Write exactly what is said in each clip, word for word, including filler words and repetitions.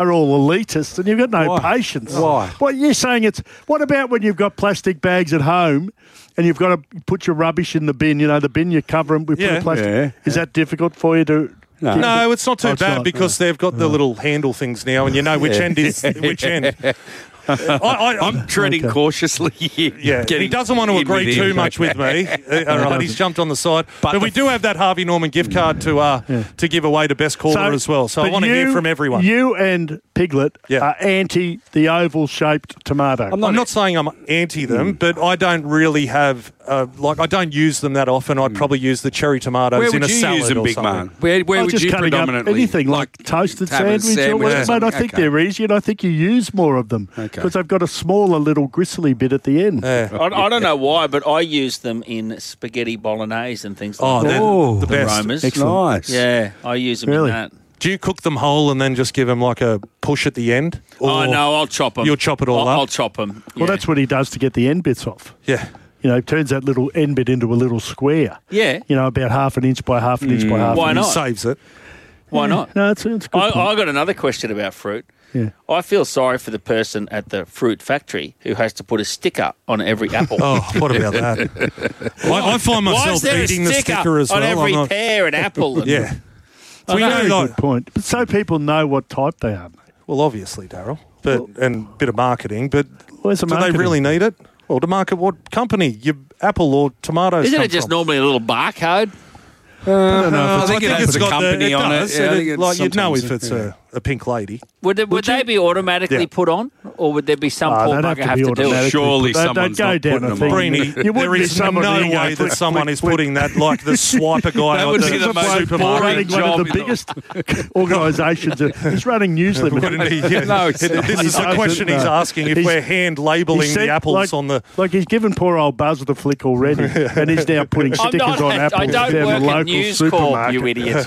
are all elitists and you've got no Why? patience. Why? Well, you're saying it's... What about when you've got plastic bags at home and you've got to put your rubbish in the bin, you know, the bin you cover them with Yeah. plastic? Yeah. Is that difficult for you to... No. No, it's not too Oh, it's bad not, because they've got the little handle things now, and you know which end is which end. I, I, I'm treading Okay. cautiously here. Yeah, Getting he doesn't want to in agree with too him. much with me. Uh, all right, he's jumped on the side. But, But we the- do have that Harvey Norman gift card to uh, to give away to Best Caller as well. So I but want to hear you- from everyone. You and Piglet Yeah. are anti the oval-shaped tomato. I'm not, saying I'm anti them, but I don't really have, uh, like, I don't use them that often. I'd probably use the cherry tomatoes Where in would a you salad use them, or big something. man? Where, where Oh, would just you cutting up predominantly... anything like, toasted have a sandwich, or sandwich whatever. or Mate, I something? think Okay. they're easy, and I think you use more of them Okay. because they've got a smaller little gristly bit at the end. Yeah. I, I don't know why, but I use them in spaghetti bolognese and things Oh, like they're that. Oh, the The best. Romas. Excellent. Nice. Yeah, I use them Really? in that. Do you cook them whole and then just give them like a push at the end? Oh, Or- no, I'll chop them. You'll chop it all I'll, up? I'll chop them. Well, that's what he does to get the end bits off. Yeah. You know, turns that little end bit into a little square. Yeah. You know, about half an inch by half an inch by half Why an not? inch. Saves it. Why not? No, it's, it's a good. I, point. I got another question about fruit. Yeah. I feel sorry for the person at the fruit factory who has to put a sticker on every apple. Oh, what about that? I, I find Why myself is there a eating the sticker, sticker as well. on every I'm not- pear and apple? And yeah. Well, We know, very like- good point. But so people know what type they are. Mate. Well, obviously, Daryl, but and a bit of marketing, but Where's the do marketing? they really need it? Well, to market what company? Your apple or tomatoes Isn't come it just from? normally a little barcode? I don't know. I If think it's, it has the company it on does, it. Yeah, I it- think it's like you'd know if sometimes- it's a, a pink lady. Would, it, would, Would they you? be automatically Yeah. put on, or would there be some Oh, poor they'd have bugger to have be to do it? automatically Surely put- they'd- someone's they'd go not down putting a them thing. on. Breeny, You wouldn't there be is no someone there way going, that flick, someone flick, is flick. putting that like the swiper guy That on would the be the most supermarket. running one job of the in the- biggest organisations. He's running news limited. Wouldn't he? Yeah. No, it's not. this is He the question doesn't, he's no. asking if He's- we're hand labelling He said, the apples like, on the. like he's given poor old Buzz the flick already, and he's now putting I'm stickers not, on apples I don't down work the at local News Corp, supermarket. you idiot.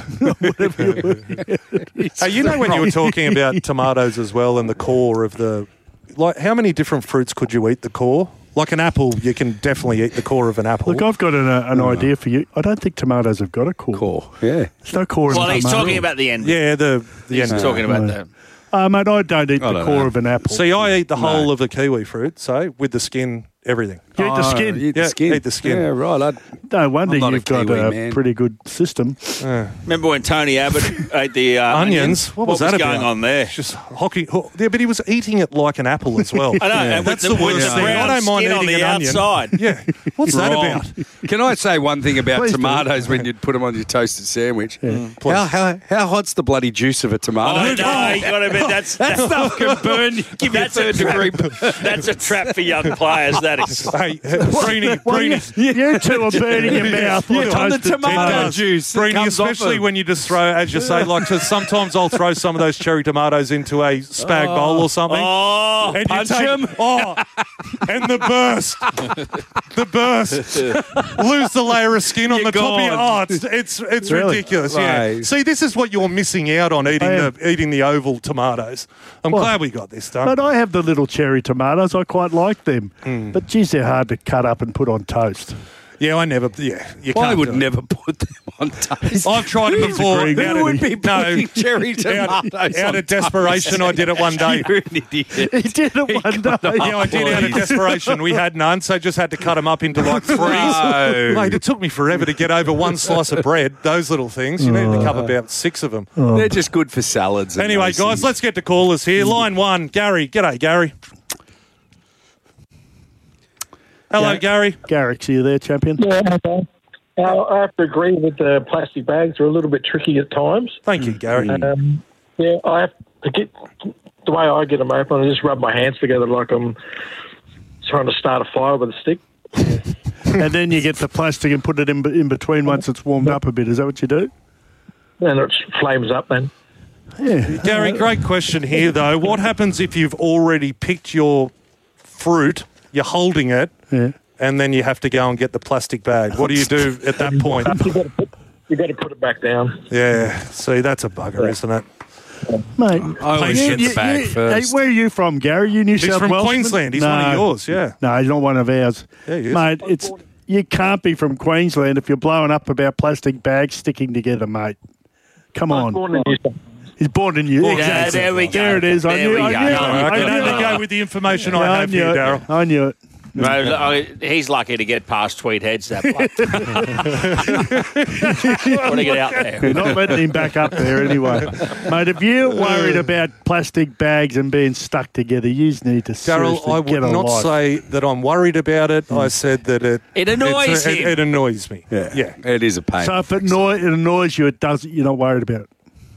Hey, you know when you were talking about tomatoes as well and the core of the, like, how many different fruits could you eat the core? Like an apple, you can definitely eat the core of an apple. Look, I've got an, uh, an idea for you. I don't think tomatoes have got a core. Core, yeah. There's no core in Well, he's tomato. talking about the end. yeah, the the He's end. talking about No. the... Uh, mate, I don't eat I the don't core know. of an apple. See, I eat the whole of the kiwi fruit, so with the skin, everything. you eat the skin. Oh, eat Yeah, the skin. eat the skin. Yeah, right. I'd, No wonder I'm not a you've got Kiwi a man. pretty good system. Remember when Tony Abbott ate the uh, Onions? What was that going about? on there? It's just hockey. ho- Yeah, but he was eating it like an apple as well. I know, and That's with the the, with worst the thing. brown I don't mind skin on eating the an onion. outside. Yeah. What's that Wrong. about? Can I say one thing about Please do. tomatoes when you put them on your toasted sandwich? How, how, how hot's the bloody juice of a tomato? Oh, no, you got to admit, that's, That stuff can burn you. Give you That's a third degree. that's a trap for young players, that is. Hey, Breeny, Well, you, Breeny. you two are burning your mouth Yeah, with on the toasted tomato tomatoes. juice that Breeny, comes off especially them. when you just throw, as you say, like 'cause sometimes I'll throw some of those cherry tomatoes into a spag bowl or something. Oh, and you punch take, 'em. Oh, and the burst, the burst, lose the layer of skin on You're the top of your. Oh, gone. it's it's it's Really? ridiculous. Yeah. Right. See, this is what you're missing out on eating I am. the eating the oval tomatoes. I'm Well, glad we got this done. But I have the little cherry tomatoes. I quite like them. Hmm. But geez, they're hard to cut up and put on toast. yeah, I never. Yeah, you I can't. would do it. never put them on toast. I've tried it before. agreed. Out Who of- would be no, putting cherry out, tomatoes out on of desperation, I did it one day. You're an idiot. He did it one day. Yeah, I did out of desperation. We had none, so just had to cut them up into like threes. No. Mate, it took me forever to get over one slice of bread. Those little things, you need to cut about six of them. They're just good for salads. and Anyway, those guys, things. let's get to callers here. Line one, Gary. G'day, Gary. Hello, Yeah. Gary. Garrick's, are you there, champion? Yeah, okay. Uh, I have to agree with the plastic bags. They're a little bit tricky at times. Thank you, Gary. Um, yeah, I have to get the way I get them open. I just rub my hands together like I'm trying to start a fire with a stick. And then you get the plastic and put it in, in between once it's warmed up a bit. Is that what you do? And it flames up then. Yeah. Gary, great question here, though. What happens if you've already picked your fruit, you're holding it, Yeah. and then you have to go and get the plastic bag? What do you do at that point? You've got to put, you've got to put it back down. Yeah, see, that's a bugger, isn't it? Mate, I always you- get the you- bag you- first. Hey, where are you from, Gary? You New He's South from Wales? Queensland. He's one of yours, yeah. No, he's not one of ours. Yeah, he is. Mate, it's you can't be from Queensland if you're blowing up about plastic bags sticking together, mate. Come I was on. born in New South, Is He's born in you. Yeah, Exactly. there we go. There it is. I There knew, we I go. knew it. No, I I can knew only it. go with the information Yeah, I have knew here, it. Daryl. I knew it. No, I- he's lucky to get past Tweed Heads, that bloke. Want to get out there. You're not letting him back up there anyway. Mate, if you're worried about plastic bags and being stuck together, you just need to Daryl, seriously I get would a not life. say that I'm worried about it. I said that it It annoys it's a- him. It, it annoys me. Yeah. yeah. It is a pain. So if it, annoy, it annoys you, it doesn't. You're not worried about it.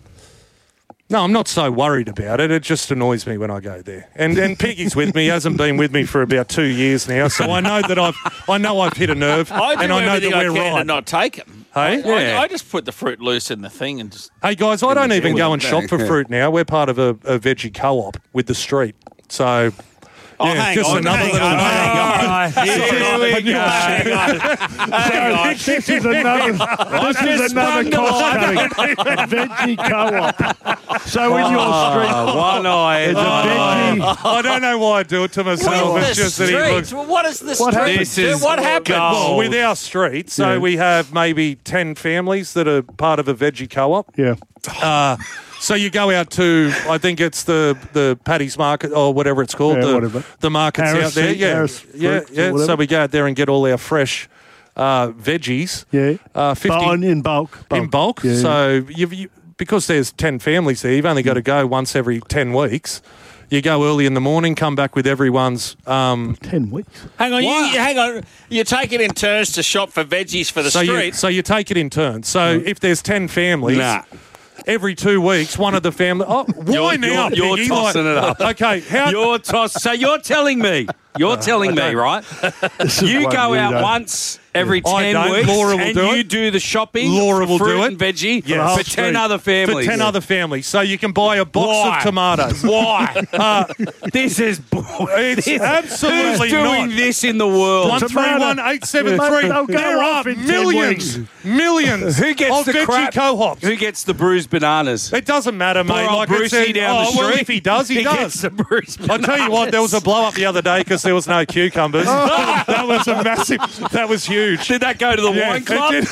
No, I'm not so worried about it. It just annoys me when I go there. And and Piggy's with me. He hasn't been with me for about two years now, so I know that I've I know I've hit a nerve, I do and I know that everything I we're can right. to not take them. Hey, I, I just put the fruit loose in the thing and just... hey guys, I don't even go and Yeah. shop for fruit now. We're part of a, a veggie co-op with the street, so. Oh, Yeah, hang just on, another hang little- on, hang on. Here we go. Hang on. Hang on. This is another. This is another cost cutting. A veggie co-op. So in your street, Oh, one eye. there's a veggie. I don't know why I do it to myself. With It's the just that he street. looks. Well, what is the What street? happened? This is what happened? Well, with our street, so Yeah. we have maybe ten families that are part of a veggie co-op. Yeah. Uh, so you go out to, I think it's the, the Paddy's Market or whatever it's called, Yeah, the, whatever. the markets Harris out there. Seat, Yeah, Harris yeah, Fruits or yeah. whatever. So we go out there and get all our fresh uh, veggies. Yeah. Uh, fifty But on- in bulk. in bulk. Yeah. So you've, you, because there's ten families there, you've only got to go once every ten weeks. You go early in the morning, come back with everyone's. Um, ten weeks. Hang on, you, you- hang on. You take it in turns to shop for veggies for the so you street. so you take it in turns. So if there's ten families. Nah. Every two weeks, one of the family. Oh, why You're- now? you're- you're Piggy? tossing it up. Okay, how? You're toss. So you're telling me, you're telling me, right? You one go out weirdo. once every I ten don't. weeks, Laura will and do you it. do the shopping Laura for will fruit do it. and veggie Yes. for Whole ten street. other For families. ten other families, so you can buy a box Why? of tomatoes. Why? Uh, This is bull. It's This- absolutely Who's doing not. this in the world? One three one eight seven Mate, three. they'll go There off are in ten millions, weeks. millions Who gets of the veggie crap? co-ops. Who gets the bruised bananas? It doesn't matter, Poor mate. old Like I Brucey said, down oh, the well, street. if he does, he, He does. gets the bruised I tell you what, there was a blow up the other day because there was no cucumbers. That was a massive. That was huge. Did that go to the Yeah, wine it club? did.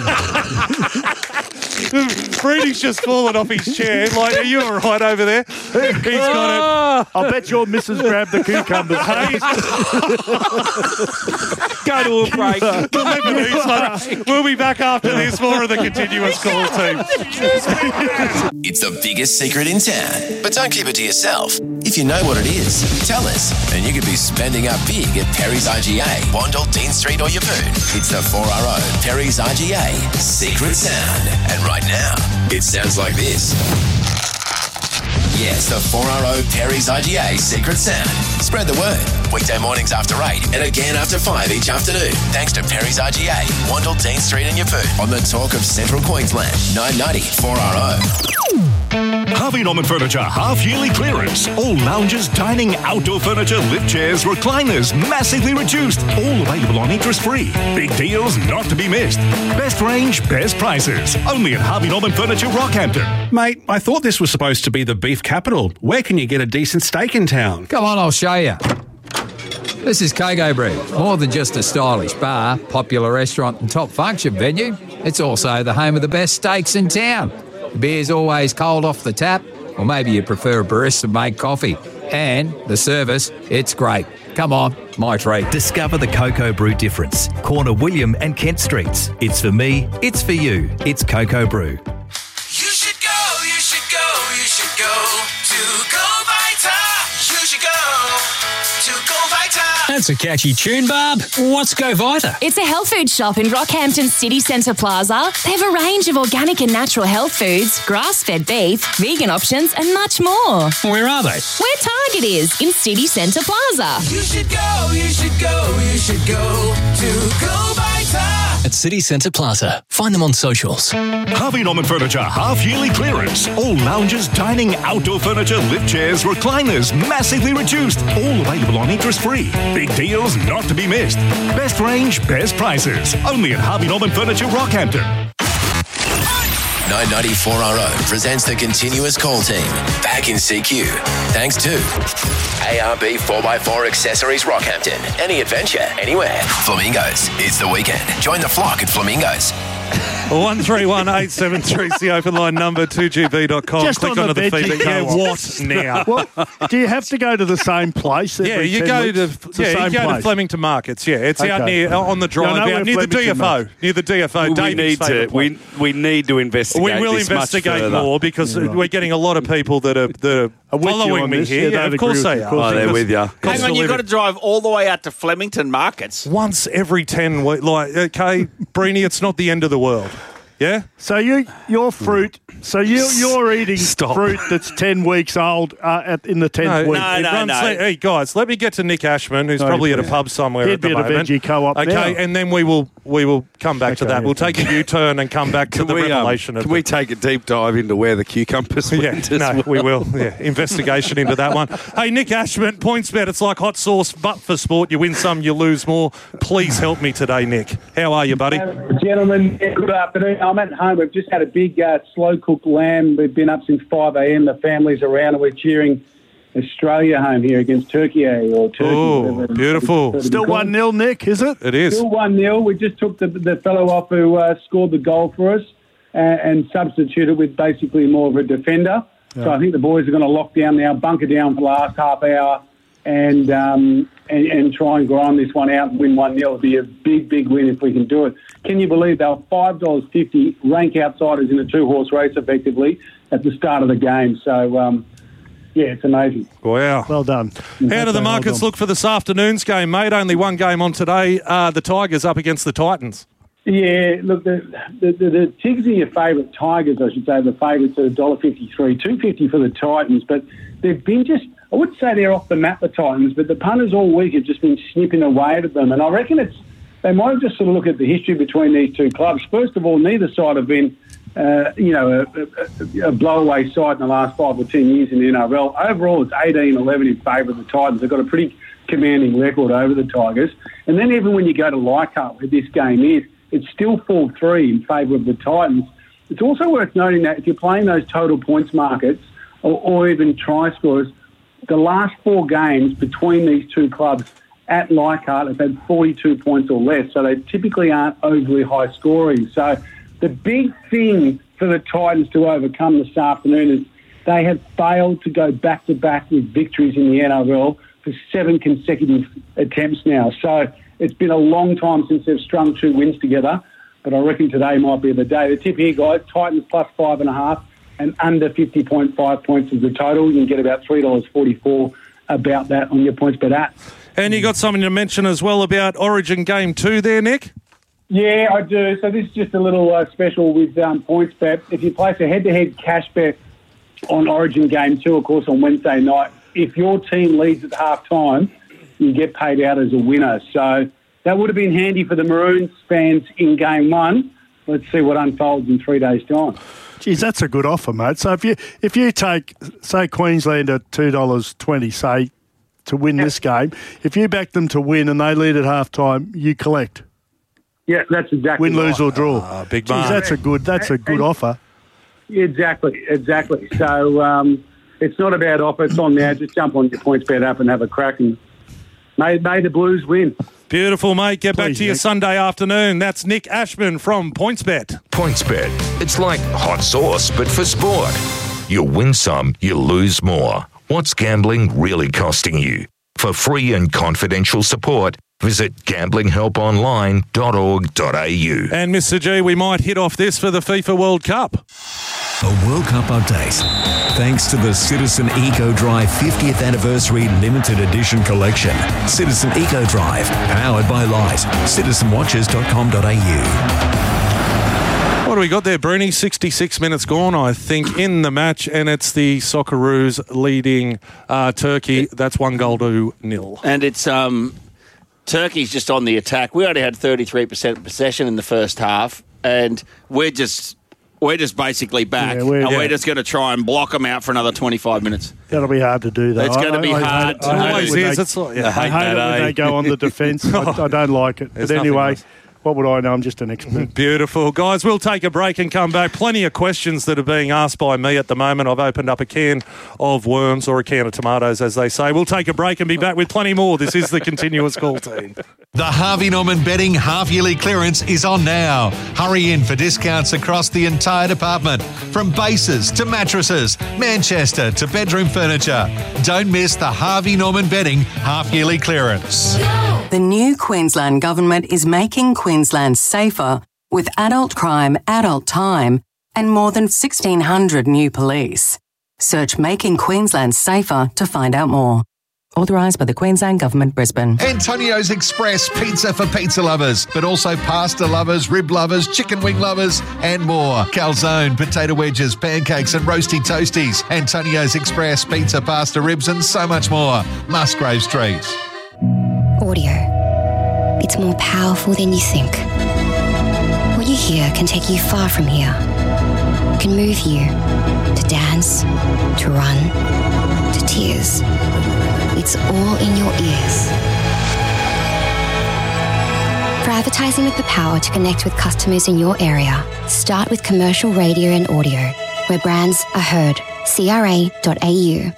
Freddie's just fallen off his chair. Like, are you all right over there? He's got I bet your missus grabbed the cucumbers. it. Go to a break. Remember these, like, we'll be back after this. More of the continuous call team. It's the biggest secret in town. But don't keep it to yourself. If you know what it is, tell us, and you could be spending up big at Perry's I G A, Wandle, Dean Street or Yeppoon. It's the four R O Perry's I G A Secret Sound. And right now, it sounds like this. Yes, the four R O Perry's I G A Secret Sound. Spread the word. Weekday mornings after eight and again after five each afternoon. Thanks to Perry's I G A, Wandle, Dean Street and Yeppoon. On the talk of Central Queensland, nine ninety four R O. Harvey Norman Furniture half-yearly clearance. All lounges, dining, outdoor furniture, lift chairs, recliners, massively reduced. All available on interest-free. Big deals not to be missed. Best range, best prices. Only at Harvey Norman Furniture, Rockhampton. Mate, I thought this was supposed to be the beef capital. Where can you get a decent steak in town? Come on, I'll show you. This is Coco Brew. More than just a stylish bar, popular restaurant and top function venue, it's also the home of the best steaks in town. The beer's always cold off the tap, or maybe you prefer a barista-made coffee. And the service, it's great. Come on, my treat. Discover the Coco Brew difference. Corner William and Kent Streets. It's for me, it's for you. It's Coco Brew. You should go, you should go, you should go to Go Vita. You should go to Go Vita. That's a catchy tune, Barb. What's Go Vita? It's a health food shop in Rockhampton City Centre Plaza. They have a range of organic and natural health foods, grass-fed beef, vegan options and much more. Where are they? Where Target is, in City Centre Plaza. You should go, you should go, you should go to Go Vita. At City Centre Plaza. Find them on socials. Harvey Norman Furniture half-yearly clearance. All lounges, dining, outdoor furniture, lift chairs, recliners, massively reduced. All available on interest-free. Big deals not to be missed. Best range, best prices. Only at Harvey Norman Furniture, Rockhampton. nine ninety-four R O presents the continuous call team. Back in C Q. Thanks to A R B four by four Accessories Rockhampton. Any adventure, anywhere. Flamingos. It's the weekend. Join the flock at Flamingos. one three one eight seven three is the open line number, two G B dot com. Just Click on onto the the, feed. veggie Yeah, co-op. what now? Well, do you have to go to the same place? Yeah, every you ten go weeks? to It's the yeah, same you go place. to Flemington Markets. Yeah, it's out Okay. near on the drive Yeah, I know out near where the D F O. Flemington Near the D F O. we David's need to favourite we, place. we need to investigate. We will this much investigate further. more because Yeah, right. we're getting a lot of people that are, that are I'm with you following on me this. here. Yeah, Yeah, they'd of course agree with they you. are. Oh, they're Because with you. cost Hang of on, you've got living. to drive all the way out to Flemington Markets. Once every ten weeks. Like, okay, Breenie, it's not the end of the world. Yeah? So you, your fruit. So you, you're eating Stop. fruit that's ten weeks old uh, at, in the tenth No, week. no, it no, runs no. le- Hey, guys, let me get to Nick Ashman, who's No, probably at a please. pub somewhere He'd at the be at a moment. veggie co-op Okay, now. and then we will we will come back to Okay, that. We'll okay. take a U-turn and come back to Can the we, um, revelation of can the- we take a deep dive into where the cucumbers Yeah, went as no, well? we will. Yeah, investigation into that one. Hey, Nick Ashman, PointsBet, it's like hot sauce, but for sport. You win some, you lose more. Please help me today, Nick. How are you, buddy? Gentlemen, good afternoon. I'm at home. We've just had a big uh, slow-cooked lamb. We've been up since five a.m. The family's around and we're cheering Australia home here against Turkey or Turkey. Oh, whatever. beautiful. Still one nil, Nick, is it? It is. Still one nil. We just took the, the fellow off who uh, scored the goal for us and, and substituted with basically more of a defender. Yeah. So I think the boys are going to lock down now, bunker down for the last half hour and um, and, and try and grind this one out and win one nil. It'll be a big, big win if we can do it. Can you believe they were five dollars fifty, rank outsiders in a two-horse race effectively at the start of the game. So, um, yeah, it's amazing. Wow. Well done. How do the Okay, markets well done. look for this afternoon's game, mate? Only one game on today. Uh, the Tigers up against the Titans. Yeah, look, the the, the, the Tigs are your favourite Tigers, I should say. The favourites are one dollar fifty-three, two fifty for the Titans. But they've been just, I wouldn't say they're off the map, the Titans, but the punters all week have just been snipping away at them. And I reckon it's they might have just sort of look at the history between these two clubs. First of all, neither side have been, uh, you know, a, a, a blowaway side in the last five or ten years in the N R L. Overall, it's eighteen eleven in favour of the Titans. They've got a pretty commanding record over the Tigers. And then even when you go to Leichhardt, where this game is, it's still four three in favour of the Titans. It's also worth noting that if you're playing those total points markets or, or even try scorers, the last four games between these two clubs at Leichhardt have had forty-two points or less, so they typically aren't overly high scoring. So the big thing for the Titans to overcome this afternoon is they have failed to go back-to-back with victories in the N R L for seven consecutive attempts now. So it's been a long time since they've strung two wins together, but I reckon today might be the day. The tip here, guys, Titans plus five and a half and under fifty point five points is the total. You can get about three dollars forty-four about that on your PointsBet app. And you got something to mention as well about Origin Game two there, Nick? Yeah, I do. So this is just a little uh, special with um, PointsBet. If you place a head-to-head cash bet on Origin Game two, of course, on Wednesday night, if your team leads at half-time, you get paid out as a winner. So that would have been handy for the Maroons fans in Game one. Let's see what unfolds in three days' time. Geez, that's a good offer, mate. So if you if you take, say, Queensland at two dollars twenty, say, to win this game, if you back them to win and they lead at half-time, you collect. Yeah, that's exactly Win, right. lose or draw. Uh, big Geez, man. that's a good that's a good And- offer. Exactly, exactly. So um, it's not a bad offer. It's on now. Just jump on your PointsBet app and have a crack, and may, may the Blues win. Beautiful, mate. Get back Please, to your Nick. Sunday afternoon. That's Nick Ashman from PointsBet. PointsBet. It's like hot sauce, but for sport. You win some, you lose more. What's gambling really costing you? For free and confidential support, visit gambling help online dot org dot a u. And Mister G, we might hit off this for the FIFA World Cup. A World Cup update. Thanks to the Citizen Eco Drive fiftieth Anniversary Limited Edition Collection. Citizen Eco Drive, powered by Light. citizen watches dot com dot a u. What do we got there, Bruni? sixty-six minutes gone, I think, in the match, and it's the Socceroos leading uh, Turkey. That's one goal to nil. And it's um, Turkey's just on the attack. We only had thirty-three percent possession in the first half, and we're just we're just basically back, Yeah, we're- and yeah. we're just going to try and block them out for another twenty-five minutes. That'll be hard to do, though. It's going to I- be I- I hard hate- to I hate do. it Always when is. they- It's like, yeah. I hate it that, when eh? they go on the defence. I, I don't like it. There's But nothing anyway, worse. what would I know? I'm just an expert. Beautiful. Guys, we'll take a break and come back. Plenty of questions that are being asked by me at the moment. I've opened up a can of worms, or a can of tomatoes, as they say. We'll take a break and be back with plenty more. This is the Continuous Call Team. The Harvey Norman Bedding half-yearly clearance is on now. Hurry in for discounts across the entire department, from bases to mattresses, Manchester to bedroom furniture. Don't miss the Harvey Norman Bedding half-yearly clearance. The new Queensland Government is making Queensland safer with adult crime, adult time, and more than sixteen hundred new police. Search Making Queensland Safer to find out more. Authorised by the Queensland Government, Brisbane. Antonio's Express pizza for pizza lovers, but also pasta lovers, rib lovers, chicken wing lovers, and more. Calzone, potato wedges, pancakes, and roasty toasties. Antonio's Express pizza, pasta, ribs, and so much more. Musgrave Street. Audio. It's more powerful than you think. What you hear can take you far from here. It can move you to dance, to run, to tears. It's all in your ears. For advertising with the power to connect with customers in your area, start with commercial radio and audio, where brands are heard. C R A dot A U.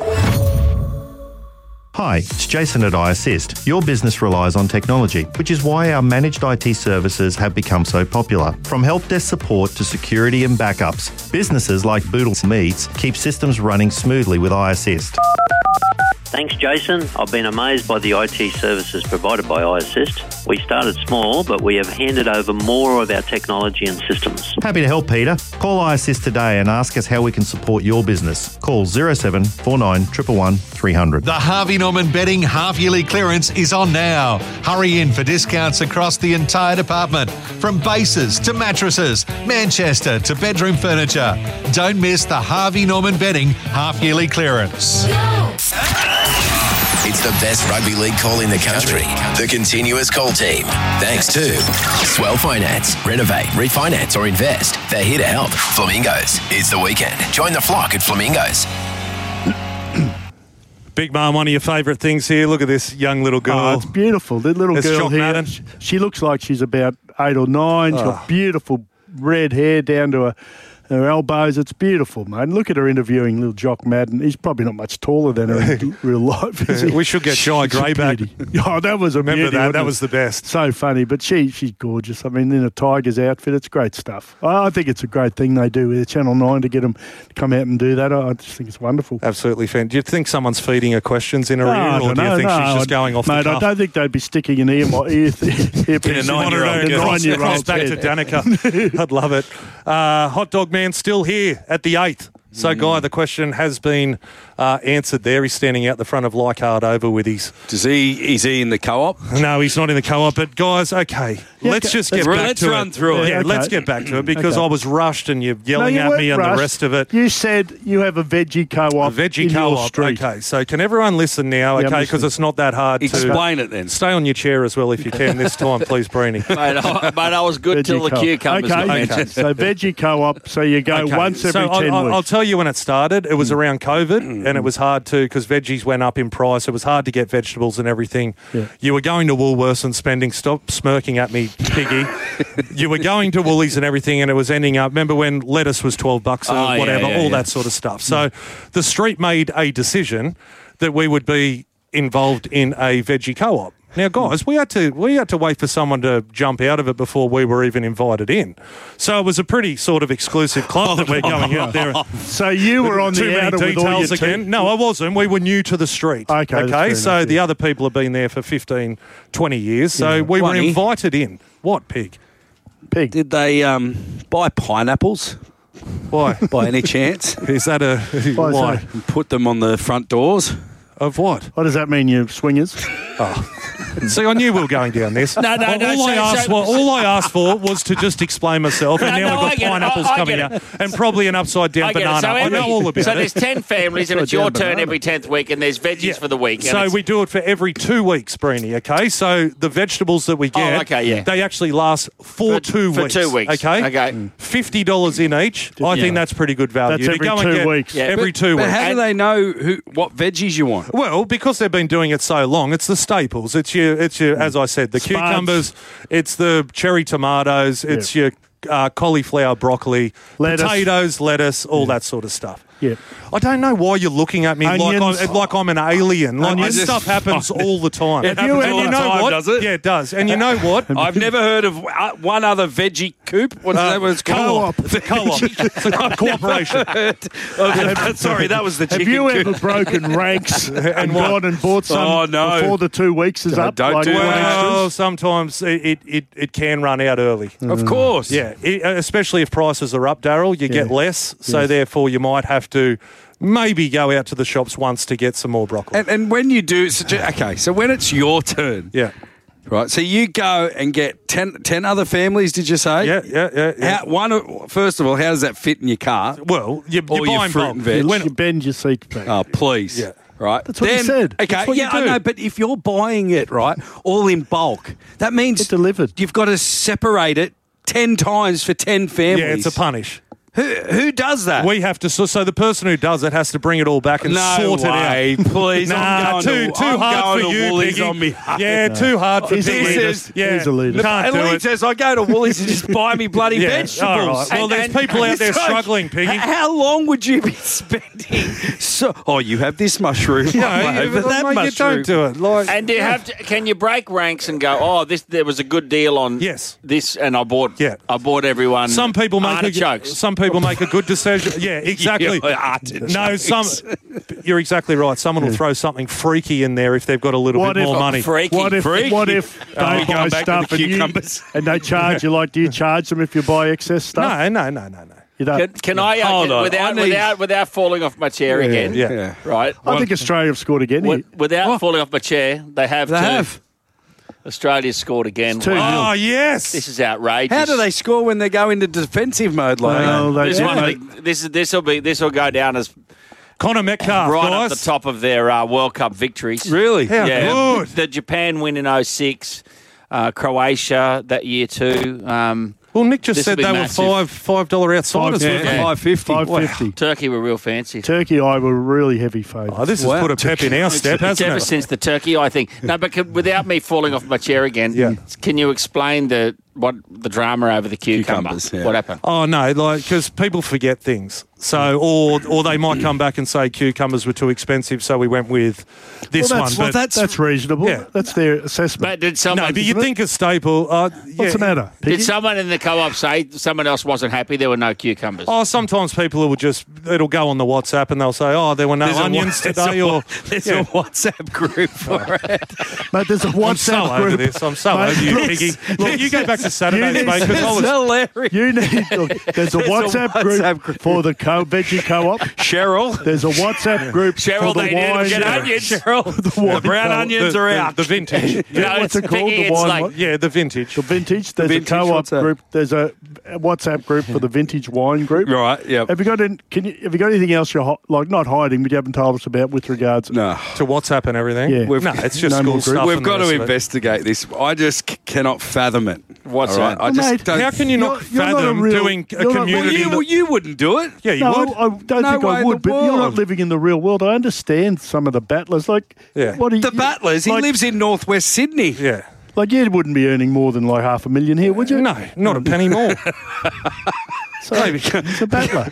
Hi, it's Jason at iAssist. Your business relies on technology, which is why our managed I T services have become so popular. From help desk support to security and backups, businesses like Boodle Meats keep systems running smoothly with iAssist. Thanks, Jason. I've been amazed by the I T services provided by iAssist. We started small, but we have handed over more of our technology and systems. Happy to help, Peter. Call iAssist today and ask us how we can support your business. Call zero seven four nine one one one three hundred. The Harvey Norman Bedding half-yearly clearance is on now. Hurry in for discounts across the entire department, from bases to mattresses, Manchester to bedroom furniture. Don't miss the Harvey Norman Bedding half-yearly clearance. It's the best rugby league call in the country. The Continuous Call Team. Thanks to Swell Finance. Renovate, refinance or invest. They're here to help. Flamingos. It's the weekend. Join the flock at Flamingos. Big Mum, one of your favourite things here. Look at this young little girl. Oh, it's beautiful. The little It's girl Jock here. Madden. She, she looks like she's about eight or nine. She's Oh. got beautiful red hair down to her, her elbows. It's beautiful, mate. Look at her interviewing little Jock Madden. He's probably not much taller than her in real life, is he? We should get Shy She's a Gray back. beauty. Oh, that was a Remember beauty, that? wasn't That it? was the best. So funny, but she she's gorgeous. I mean, in a Tigers outfit, it's great stuff. I I think it's a great thing they do with Channel nine to get them to come out and do that. I I just think it's wonderful. Absolutely fan. Do you think someone's feeding her questions in her No, ear, I or don't do you know, think no, she's just I- going off mate, the cuff? I don't think they'd be sticking an ear, ear, earpiece In a nine-year-old, in a cross, cross nine-year-old back to head. Danica. I'd love it. Uh, Hot Dog Man still here at the eighth. So, Mm. Guy, the question has been uh, answered there. He's standing out the front of Leichhardt Oval with his... Does he? Is he in the co-op? No, he's not in the co-op. But, guys, okay, Yeah, let's okay. just get Let's- back let's to run it. through it. Yeah, Okay. let's get back to it because Okay. I was rushed and you're yelling No, you at me weren't and rushed. the rest of it. You said you have a veggie co-op. A veggie in your co-op. street. Okay, so can everyone listen now? Yeah, I'm Okay, because listening. it's not that hard to Explain it then. Stay on your chair as well if you can this time, please, Breeny. Mate, I, mate, I was good till the Veggie co-op. cucumbers Okay, got mentioned. so veggie co-op. So you go Okay, once every so ten I'll, weeks. I'll tell you when it started. It was around COVID, and it was hard to because veggies went up in price. It was hard to get vegetables and everything. Yeah. You were going to Woolworths and spending. Stop smirking at me, piggy. You were going to Woolies and everything, and it was ending up. Remember when lettuce was twelve bucks or Oh, yeah, whatever, yeah, all yeah. that sort of stuff. So the street made a decision that we would be involved in a veggie co-op. Now, guys, we had to we had to wait for someone to jump out of it before we were even invited in. So it was a pretty sort of exclusive club that we're going out there. So you were on Too the many outer with all details your again. teeth. No, I wasn't. We were new to the street. Okay, that's okay. fair So enough, the yeah. other people have been there for fifteen, twenty years. So Yeah. we were Wonny. invited in. What, pig? Pig. Did they um, buy pineapples Why? by any chance? Is that a Why is why? that? And put them on the front doors? Of what? What does that mean, you swingers? See, I knew we were going down this. No, no, all, no, all so- I asked so- for, all I asked for was to just explain myself, and No, now no, we've I got get it. pineapples I- I coming get out, and probably an upside down I get it. banana. So I every- know all about So it. there's ten families and it's your Upside down turn banana. every tenth week, and there's veggies Yeah. for the week. and So it's- we do it for every two weeks, Breeny, okay? So the vegetables that we get, Oh, okay, yeah. they actually last for, For- two for weeks. two weeks, Okay? okay. fifty dollars in each. I Yeah. think that's pretty good value. That's to every go and two get weeks. Yeah. Every But- two but weeks. how do they know who what veggies you want? Well, because they've been doing it so long, it's the staples. It's your, it's your, as I said, the Spuds. cucumbers. It's the cherry tomatoes. It's your uh, cauliflower, broccoli, Lettuce. potatoes, lettuce, all that sort of stuff. Yeah. I don't know why you're looking at me like Onions. I'm, like I'm an alien. Like Onions. this stuff happens all the time. It happens and all you the know time, what? does it? Yeah, it does. And you know what? I've never heard of uh, one other veggie coop. What's Uh, that? What it's called? Co-op. It's a co-op. It's a co- cooperation. Oh, sorry, that was the Have chicken you coop. ever broken ranks and what? gone and bought some Oh, no. before the two weeks is No, up? don't like do one that. extras? Well, sometimes it, it, it can run out early. Of course. Yeah, it, especially if prices are up, Daryl, you get Yeah. less. So Yes. therefore, you might have to maybe go out to the shops once to get some more broccoli. And, and when you do, so, ju- okay, so when it's your turn, yeah. right, so you go and get ten, ten other families, did you say? Yeah, yeah, yeah. yeah. How, one, first of all, how does that fit in your car? Well, you, Or you your buy in fruit bulk. and veg? You, When- you bend your seat back. Oh, please. Yeah. Right. That's what he Then- said. Okay, That's what you yeah, I do. know, but if you're buying it, right, all in bulk, that means It's delivered. you've got to separate it ten times for ten families. yeah, it's a punish. Who, who does that? We have to, so, so the person who does it has to bring it all back and No sort way, it out. please. Nah, I'm going too, to, too I'm hard going for to you, Woolies Piggy. on me. Yeah, too hard for He's a Piggy. elitist. Yeah, He's a elitist. can't And do Lee it. says, I go to Woolies and just buy me bloody Yeah, vegetables. all right. Well, there's people out there it's like, struggling, Piggy. h- How long would you be spending? So, oh, you have this mushroom. No, I you, have that mate, you mushroom. don't do it. Like, And do you have to, can you break ranks and go, oh, this there was a good deal on Yes. this, and I bought Yeah. I bought everyone Some people make a, artichokes. some people make a good decision. Yeah, exactly. Yeah, artichokes. No, some. You're exactly right. Someone will throw something freaky in there if they've got a little What bit if- more money. Freaky. What if, Freaky. what if Oh, they you're buy going back to stuff the and, you, cucumbers. and they charge you? Like, do you charge them if you buy excess stuff? No, no, no, no, no. You don't. Can, can I, uh, Hold can- on, without I need- without without falling off my chair again? Yeah. Yeah. Right. I think Australia have scored again. Wi- here. Without falling off my chair, they have. They too. have. Australia's scored again. two Wow. Oh, yes. This is outrageous. How do they score when they go into defensive mode like Well, that? they- This Yeah. one, I think this is this will be this will go down as Connor Metcalf, right guys. up the top of their uh, World Cup victories. Really? How yeah, good. the Japan win in oh six, uh, Croatia that year too. Um, Well, Nick just This said will be they massive. were five five dollar outsiders. Five- weren't yeah. they? five fifty. Five fifty. Turkey were real fancy. Turkey, I were really heavy favourites. Oh, this has Wow. put a pep in our step, It's hasn't ever it? since the Turkey, I think. No, but can, without me falling off my chair again, Yeah. can you explain the what the drama over the cucumber? Cucumbers, yeah. What happened? Oh no, like because people forget things. So, or or they might come back and say cucumbers were too expensive, so we went with this well, one. that's, But that's, that's reasonable. Yeah. That's their assessment. But did someone? no, but you think a staple? Uh, What's yeah. the matter? Piggy? Did someone in the co-op say someone else wasn't happy? There were no cucumbers. Oh, sometimes people will just it'll go on the WhatsApp and they'll say, "Oh, there were no There's a onions wa- today," there's a, or there's yeah. a WhatsApp group for it. Mate, there's a WhatsApp I'm so group. over this. I'm so Mate, over you, look, Piggy. look, You go back to Saturdays, need- mate. 'cause I It's was, hilarious. You need. Look, there's a There's a WhatsApp, WhatsApp group, group. for the co- veggie co-op. Cheryl. There's a WhatsApp group Cheryl, for the they need to wine. get onions. Cheryl. The, The wine brown co-op. onions the, are the- out. The vintage. You know, What's it's it called? Piggy, The it's wine. like- what? Yeah, the vintage. The vintage. There's vintage, a co-op what's that? group. There's a a WhatsApp group for the vintage wine group. Right, yeah. Have you got? An, can you? Have you got anything else you're hi- like not hiding, but you haven't told us about with regards? No. To WhatsApp and everything. Yeah. no, it's just No more school group. stuff. We've and got the to rest of it. investigate this. I just c- cannot fathom it. What's All right? that? I just Mate, don't. How can you not You're- you're not a fathom real- doing a you're not- well, community? you, well, you wouldn't do it. yeah, you no, would. I don't No think way I in would. the But you're not world. living in the real world. I understand some of the battlers. Like, Yeah. what are The you, Battlers, he like, lives in northwest Sydney. Yeah. Like, you wouldn't be earning more than like half a million here, would you? No, not a penny more. So, he's a battler.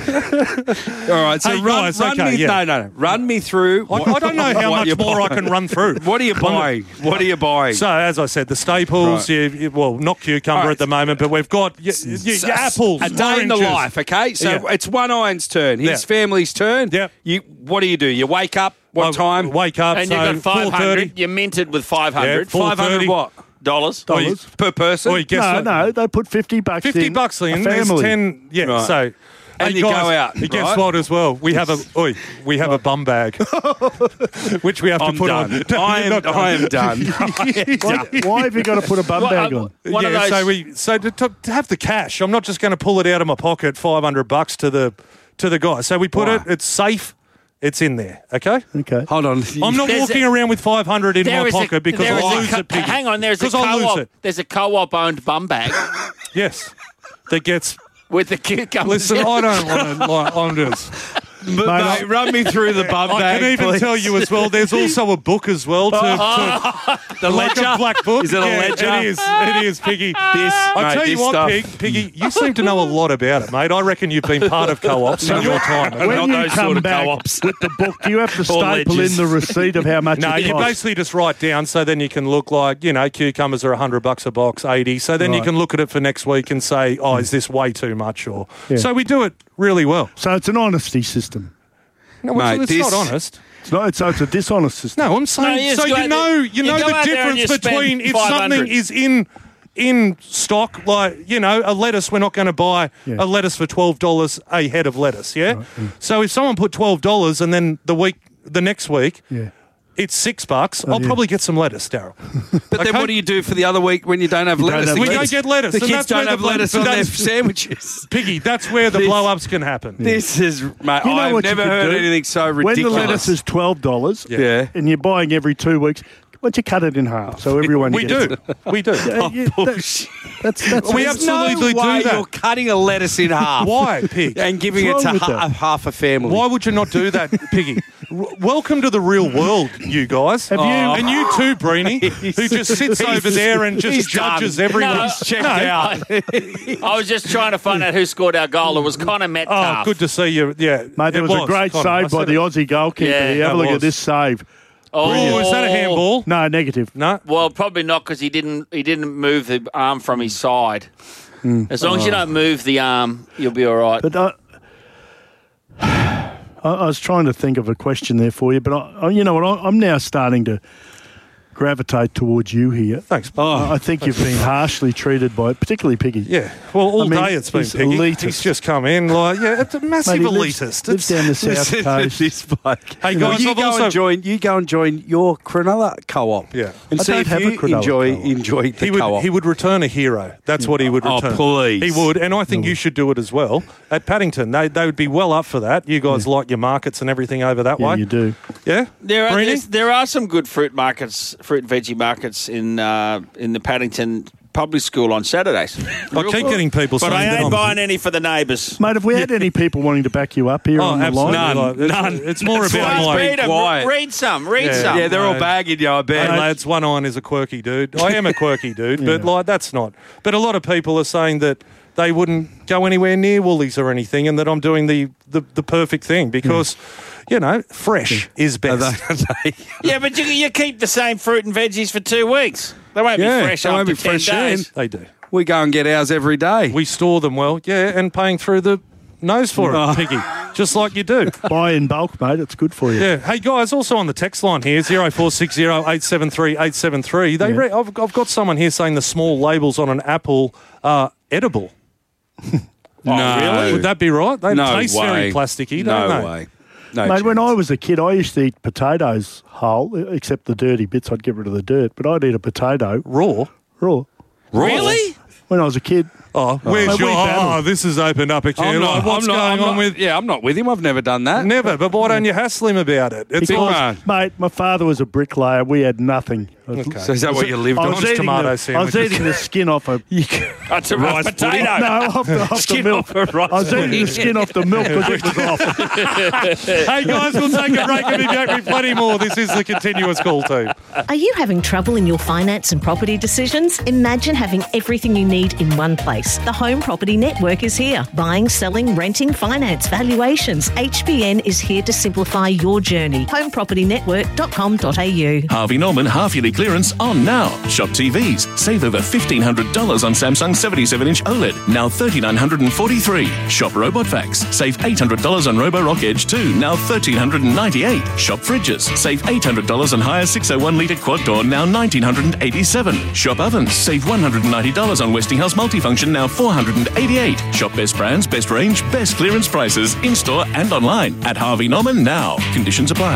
All right, so Hey, run, guys, run okay, me. yeah. No, no, no. Run me through. I, I don't know how what much you're more I buying. can run through. What are you buying? What are you buying? So, as I said, the staples, Right. you, you- well, not cucumber All right. at the moment, but we've got y- y- y- So, your apples, A day in the oranges. life, okay? So Yeah. it's one iron's turn. His Yeah. family's turn. Yeah. You. What do you do? You wake up. What I time? Wake up, And so you've got five four thirty. hundred. You're minted with five Yeah, hundred. four Five hundred thirty. what? Dollars. Or you- Dollars. per person. Or you guess No, what? no, they put fifty bucks fifty in. bucks a in, there's family. ten, yeah, Right. so... And Hey, you go guys, out, and guess right? what as well? We have a oi, we have a bum bag, which we have to I'm put done. on. I am. Not done. I am done. Why, why have you got to put a bum Well, bag uh, on? One of yeah, those- so we so to, to, to have the cash, I'm not just going to pull it out of my pocket, five hundred bucks to the to the guy. So we put Why? it. It's safe. It's in there. Okay. Okay. Hold on. I'm not There's walking a- around with five hundred in There my is a- pocket because there is I'll a lose co- it. Piggy. Hang on, there's a 'Cause I'll lose co-op. it. There's a co-op owned bum bag Yes, that gets. with the cucumbers. Listen, I don't want to. Like, I'm just. But, mate, run me through the bum I bag, can even please. tell you as well, there's also a book as well. To, Oh. to The like ledger? a black book. Is it a Yeah, ledger? It is. It is, Piggy. This, I mate, tell you this what, stuff. Pig, Piggy, you seem to know a lot about it, mate. I reckon you've been part of co-ops in your time. When Not you those come sort of back co-ops. with the book, do you have to Or staple ledgers. in the receipt of how much No, it you costs? basically just write down so then you can look like, you know, cucumbers are one hundred bucks a box, eighty. So then you Right. can look at it for next week and say, oh, is this way too much? Or Yeah. So we do it really well. So it's an honesty system. No, Mate, it's this- not honest. It's not. So it's a dishonest system. No, I'm saying No, you so just go you out know there- you you know go the out there and difference you spend between if five something hundred. is in in stock, like, you know, a lettuce, we're not going to buy Yeah. a lettuce for twelve dollars a head of lettuce, yeah? So if someone put twelve dollars and then the week the next week Yeah. it's six bucks, Oh, I'll yeah. probably get some lettuce, Daryl. But then Okay. what do you do for the other week when you don't have You don't lettuce? have The We lettuce. kids- don't get lettuce. The and kids that's don't where have the- lettuce but on their that's- sandwiches. Piggy, that's where the This- blow-ups can happen. This is, mate, You know I've what you never could heard do? anything so When ridiculous. the lettuce is twelve dollars, Yeah. and you're buying every two weeks, why don't you cut it in half so everyone we gets do. it? We do. Yeah, yeah, that- Bullshit. that's that's We There's absolutely no way do that. You're cutting a lettuce in half. Why, Pig? And giving it What's to wrong with ha- that? half a family. Why would you not do that, Piggy? R- welcome to the real world, you guys. Have you- And you too, Breeny, who just sits He's- over there and just he's judges done. everyone. No, He's checked No. out. I was just trying to find out who scored our goal. It was Connor Oh, Metcalf. good to see you. Yeah, Mate, there it was, a great Connor. I save by said the it. Aussie goalkeeper. Yeah, here. Have that a look was. at this save. Oh, Oh, is that a handball? No, negative. No. Well, probably not because he didn't. He didn't move the arm from his side. As long as you don't move the arm, you'll be all right. But uh, I, I was trying to think of a question there for you, but I, I, you know what? I, I'm now starting to gravitate towards you here. Thanks. I, I think you've been harshly treated by, particularly Piggy. Yeah. Well, all I mean, day it's been he's Piggy. elitist. He's just come in like, yeah, it's a massive Mate, he lives- elitist. lives It's- down the south Listen to coast. this bloke. Hey, Well, guys, you I've go also- and join. You go and join your Cronulla co-op. Yeah. and I see don't if have a you Cronulla enjoy co-op. enjoy the He would, co-op. he would return a hero. That's what he would Oh, return. please. He would, and I think you should do it as well. At Paddington, they they would be well up for that. You guys like your markets and everything over that Yeah, way. you do. Yeah? There are Breeny? there's- there are some good fruit markets, fruit and veggie markets in uh, in the Paddington Public School on Saturdays. I keep getting people but saying I that ain't I'm- buying any for the neighbours. Mate, have we had any people wanting to back you up here Oh, on the absolutely. line? Like, it's, None. It's more That's about why my... it's Read 'em, quiet. read some, read Yeah. some. yeah, they're all No. bagging you, I bet. Hey, lads, one iron is a quirky dude. I am a quirky dude, but like that's not. But a lot of people are saying that they wouldn't go anywhere near Woolies or anything, and that I'm doing the the, the perfect thing because, you know, fresh is best. Yeah, but you, you keep the same fruit and veggies for two weeks. They won't Yeah, be fresh they after won't be ten fresh days. then. They do. We go and get ours every day. We store them well, yeah, and paying through the nose for Oh. it, Piggy, just like you do. Buy in bulk, mate. It's good for you. Yeah. Hey guys, also on the text line here zero four six zero eight seven three eight seven three. They, Yeah. re- I've, I've got someone here saying the small labels on an apple are edible. no, really? Would that be right? They no taste way. very plasticky, don't no they? way. No Mate, chance. when I was a kid, I used to eat potatoes whole, except the dirty bits. I'd get rid of the dirt, but I'd eat a potato Raw. raw. Really? When I was a kid. Oh, where's Mate, your? we battle. Oh, this has opened up a can. I'm not, Like, what's I'm not, going I'm on not- with? Yeah, I'm not with him. I've never done that. Never. But why don't you hassle him about it? It's Because, like, mate, my father was a bricklayer. We had nothing. Okay. So is that what you lived I on? was, eating tomato the, I was sandwiches. eating the skin off a That's a rice potato. no, off the, off the Skin milk. off a rice I was eating the pudding. skin off the milk because it was off. hey guys, we'll take a break and be back with plenty more. This is the Continuous Call Team. Are you having trouble in your finance and property decisions? Imagine having everything you need in one place. The Home Property Network is here. Buying, selling, renting, finance, valuations. H B N is here to simplify your journey. home property network dot com dot a u. Harvey Norman half-yearly clearance on now. Shop T Vs. Save over fifteen hundred dollars on Samsung seventy-seven inch OLED. Now three thousand nine hundred forty-three dollars. Shop Robot Vacs. Save eight hundred dollars on Roborock Edge two. Now one thousand three hundred ninety-eight dollars. Shop Fridges. Save eight hundred dollars on higher six oh one litre quad door. Now one thousand nine hundred eighty-seven dollars. Shop Ovens. Save one hundred ninety dollars on Westinghouse Multifunction. Now four hundred eighty-eight dollars. Shop best brands, best range, best clearance prices in-store and online at Harvey Norman now. Conditions apply.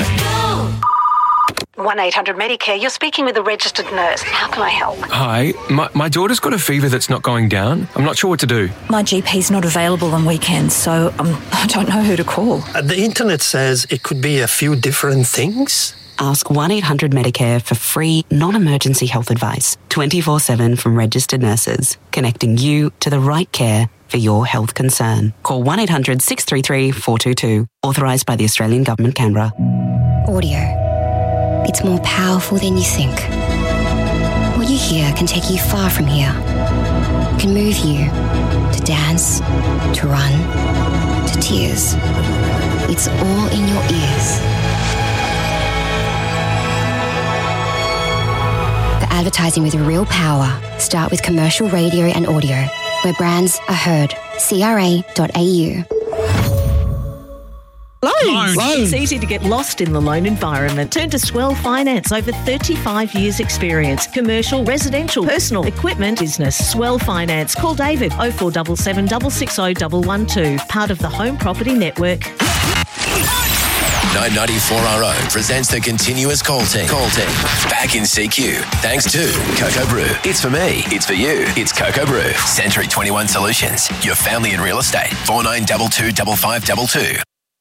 one eight hundred Medicare, you're speaking with a registered nurse. How can I help? Hi, my, my daughter's got a fever that's not going down. I'm not sure what to do. My G P's not available on weekends, so um, I don't know who to call. Uh, the internet says it could be a few different things. Ask one eight hundred Medicare for free, non-emergency health advice, twenty-four seven from registered nurses, connecting you to the right care for your health concern. Call one eight hundred six three three four two two. Authorised by the Australian Government, Canberra. Audio. It's more powerful than you think. What you hear can take you far from here. Can move you to dance, to run, to tears. It's all in your ears. For advertising with real power, start with commercial radio and audio, where brands are heard. C R A dot A U. Loans. Loans. It's easy to get lost in the loan environment. Turn to Swell Finance. Over thirty-five years experience. Commercial, residential, personal, equipment, business. Swell Finance. Call David oh four seven seven, six six oh, one one two. Part of the Home Property Network. nine ninety-four R O presents the continuous call team. Call team. Back in C Q. Thanks to Cocoa Brew. It's for me. It's for you. It's Cocoa Brew. Century twenty-one Solutions. Your family in real estate. four nine two two five five two two.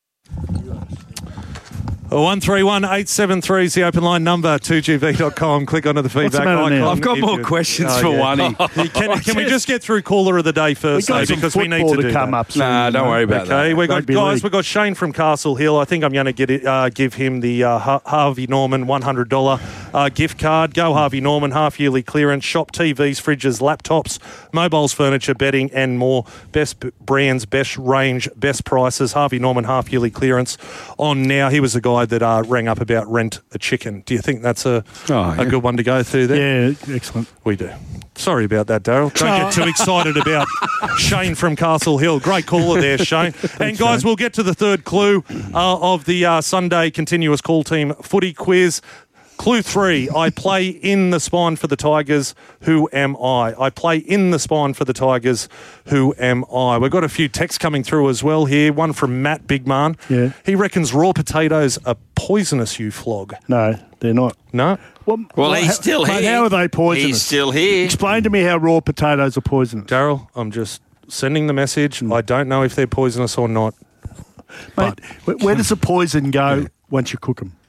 one three one eight seven three is the open line number, two G V dot com. Click onto the feedback icon. I've got more questions oh, for yeah. Wani. Can, can we just get through caller of the day first, we got though, some because we need football to, to do come that. up soon. Nah, don't worry about okay, that. we got Rugby guys. league. We got Shane from Castle Hill. I think I'm going to get it, uh, give him the uh, Har- Harvey Norman one hundred dollars uh, gift card. Go Harvey Norman, half yearly clearance. Shop T Vs, fridges, laptops, mobiles, furniture, bedding, and more. Best b- brands, best range, best prices. Harvey Norman half yearly clearance on now. He was the guy that uh, rang up about rent a chicken. Do you think that's a Oh, a yeah. good one to go through there? Yeah, excellent. We do. Sorry about that, Daryl. Don't get too excited about Shane from Castle Hill. Great caller there, Shane. And guys, Shane. we'll get to the third clue uh, of the uh, Sunday continuous call team footy quiz. Clue three, I play in the spine for the Tigers. Who am I? I play in the spine for the Tigers. Who am I? We've got a few texts coming through as well here. One from Matt Bigman. Yeah. He reckons raw potatoes are poisonous, you flog. No, they're not. No? Well, Well, he's how- still mate, here. How are they poisonous? He's still here. Explain to me how raw potatoes are poisonous. Daryl, I'm just sending the message. Mm. I don't know if they're poisonous or not. Mate, where, where does the poison go once you cook them?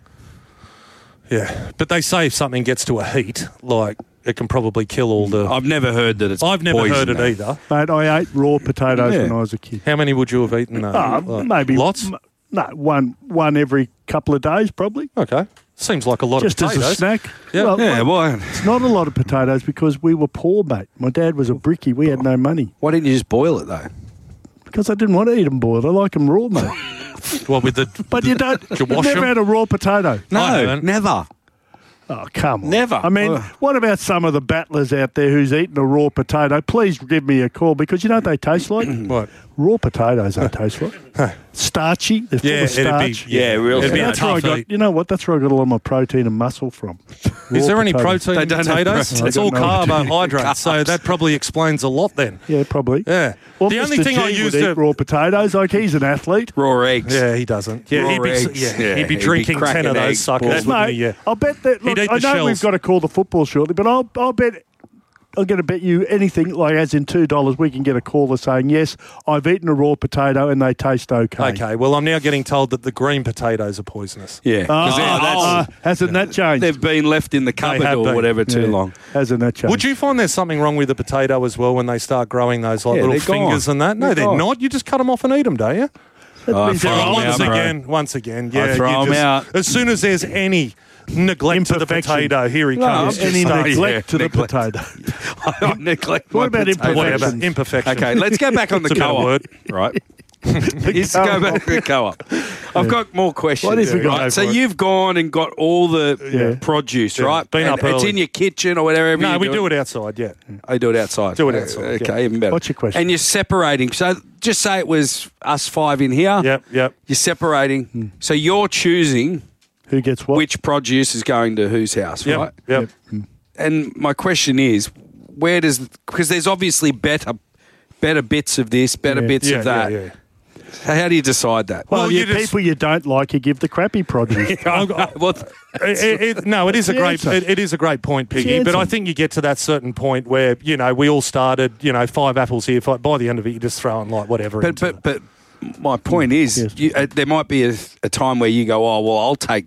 Yeah, but they say if something gets to a heat, like it can probably kill all the. I've never heard that it's I've never poison, heard it though. either. Mate, I ate raw potatoes Yeah. when I was a kid. How many would you have eaten though? Ah, Like, maybe lots. m- No, one one every couple of days, probably. Okay, seems like a lot Just of as potatoes. a snack. Yeah. Well, Yeah, well, why? it's not a lot of potatoes because we were poor, mate. My dad was a brickie. We had no money Why didn't you just boil it, though? because I didn't want to eat them boiled. I like them raw, mate. Well, with the But you don't. you You've wash never them? had a raw potato. I haven't. never. Oh, come on. Never. I mean, what about some of the battlers out there who's eaten a raw potato? Please give me a call because you know what they taste like? What? Raw potatoes they taste like. Starchy. They're full Yeah, of it'd be starch. Yeah, real It'd be And a that's where I tough got, eat. you know what? That's where I got a lot of my protein and muscle from. Is Raw there any potatoes. protein They in don't have potatoes? protein. It's I all don't know. carbohydrates, so that probably explains a lot then. Yeah, probably. Yeah. Well, the only Mister thing I G used would to. eat raw potatoes. Like he's an athlete. Raw eggs. Yeah, he doesn't. Yeah, Raw he'd be, eggs. yeah, Yeah, he'd be he'd be drinking ten cracking of those egg suckers. balls. wouldn't Mate, he? Yeah. I'll bet that. He'd Look, eat I the know shells. we've got to call the football shortly, but I'll, I'll bet. I'm going to bet you anything, like as in two dollars, we can get a caller saying, yes, I've eaten a raw potato and they taste okay. Okay, well, I'm now getting told that the green potatoes are poisonous. Yeah. Oh, 'Cause they're- that's- uh, hasn't that changed? They've been left in the cupboard have or been. whatever too Yeah. long. Hasn't that changed? Would you find there's something wrong with the potato as well when they start growing those like Yeah, little they're gone. fingers and that? No, They're they're, gone. not. You just cut them off and eat them, don't you? That I means throw they're them old. out, once bro. again, once again, yeah. I throw you 'em just- out. As soon as there's any neglect to the Imperfection. potato, here he No, comes. I'm Any just saying, neglect yeah, to the neglect. potato. I neglect What my about potato. Whatever, imperfections? imperfection. Okay, let's go back on the It's a better co-op. word. Right. Let's go back to the co-op. I've got more questions. What have we got? right? So Go for it. you've gone and got all the Yeah. produce, Yeah. right? Been And up it's early. in your kitchen or whatever. No, you we do it outside, yeah. I do it outside. Do it Uh, outside, Okay, yeah. even better. What's your question? And you're separating. So just say it was us five in here. Yep, yep. You're separating. So you're choosing Who gets what? which produce is going to whose house, Yep, right? yep. And my question is, where does because there's obviously better, better bits of this, better Yeah. bits Yeah, of that. yeah, yeah. So how do you decide that? Well, Well, you you just- people you don't like, you give the crappy produce. Well, It, it, it- no, it is a The great. answer. It, it is a great point, Piggy. The But I answer. think you get to that certain point where you know we all started. You know, five apples here. Five, by the end of it, you just throw in like whatever. but into but but my point is, Yes. you, uh, there might be a, a time where you go, oh well, I'll take that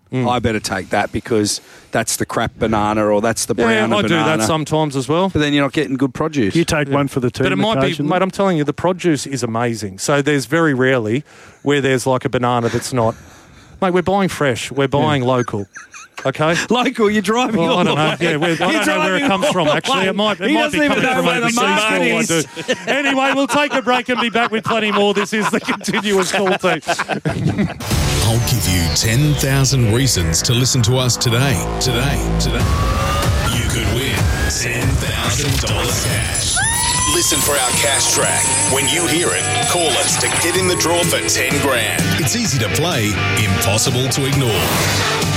Mm. I better take that because that's the crap banana or that's the brown Yeah, I banana. do that sometimes as well. But then you're not getting good produce. You take one for the team. But it might be, occasionally. mate, I'm telling you, the produce is amazing. So there's very rarely where there's like a banana that's not. Mate, we're buying fresh. We're buying yeah. local. Okay? Local, you're driving well, all I don't the know. way. Yeah, we're, I don't know where it comes from, actually. It might, it he might be doesn't coming even know from where A B C the School. market I is. do. Anyway, we'll take a break and be back with plenty more. This is the continuous call team. I'll give you ten thousand reasons to listen to us today. Today. Today. You could win ten thousand dollars cash. Listen for our cash track. When you hear it, call us to get in the draw for ten grand. It's easy to play, impossible to ignore.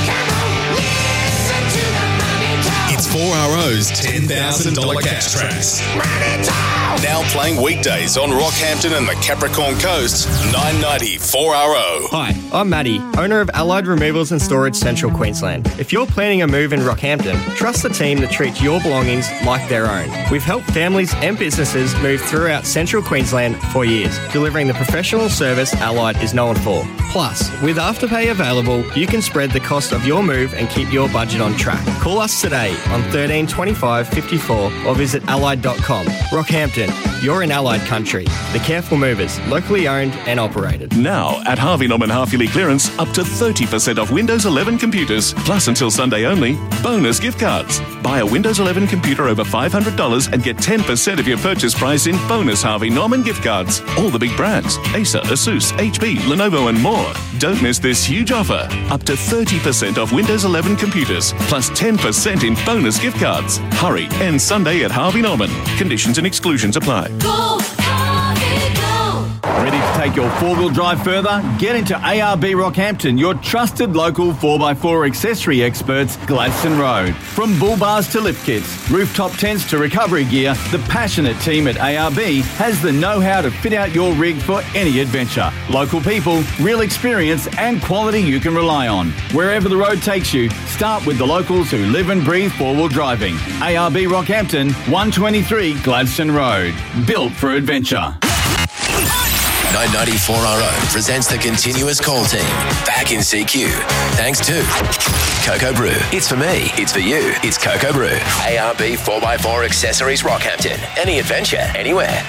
It's four R O's ten thousand dollars cash tracks. Now playing weekdays on Rockhampton and the Capricorn Coast, nine ninety four R O. Hi, I'm Matty, owner of Allied Removals and Storage Central Queensland. If you're planning a move in Rockhampton, trust the team that treats your belongings like their own. We've helped families and businesses move throughout Central Queensland for years, delivering the professional service Allied is known for. Plus, with Afterpay available, you can spread the cost of your move and keep your budget on track. Call us today on thirteen twenty-five fifty-four or visit allied dot com. Rockhampton, you're in Allied country. The Careful Movers, locally owned and operated. Now, at Harvey Norman half-yearly clearance, up to thirty percent off Windows eleven computers. Plus, until Sunday only, bonus gift cards. Buy a Windows eleven computer over five hundred dollars and get ten percent of your purchase price in bonus Harvey Norman gift cards. All the big brands, Acer, Asus, H P, Lenovo and more. Don't miss this huge offer. Up to thirty percent off Windows eleven computers, plus ten percent in bonus gift cards. Hurry, end Sunday at Harvey Norman. Conditions and exclusions apply. Go, Harvey, go! Ready to take your four-wheel drive further? Get into A R B Rockhampton, your trusted local four by four accessory experts, Gladstone Road. From bull bars to lift kits, rooftop tents to recovery gear, the passionate team at A R B has the know-how to fit out your rig for any adventure. Local people, real experience and quality you can rely on. Wherever the road takes you, start with the locals who live and breathe four-wheel driving. A R B Rockhampton, one twenty-three Gladstone Road. Built for adventure. nine ninety-four R O presents the continuous call team. Back in C Q. Thanks to Cocoa Brew. It's for me. It's for you. It's Cocoa Brew. A R B four by four Accessories Rockhampton. Any adventure, anywhere.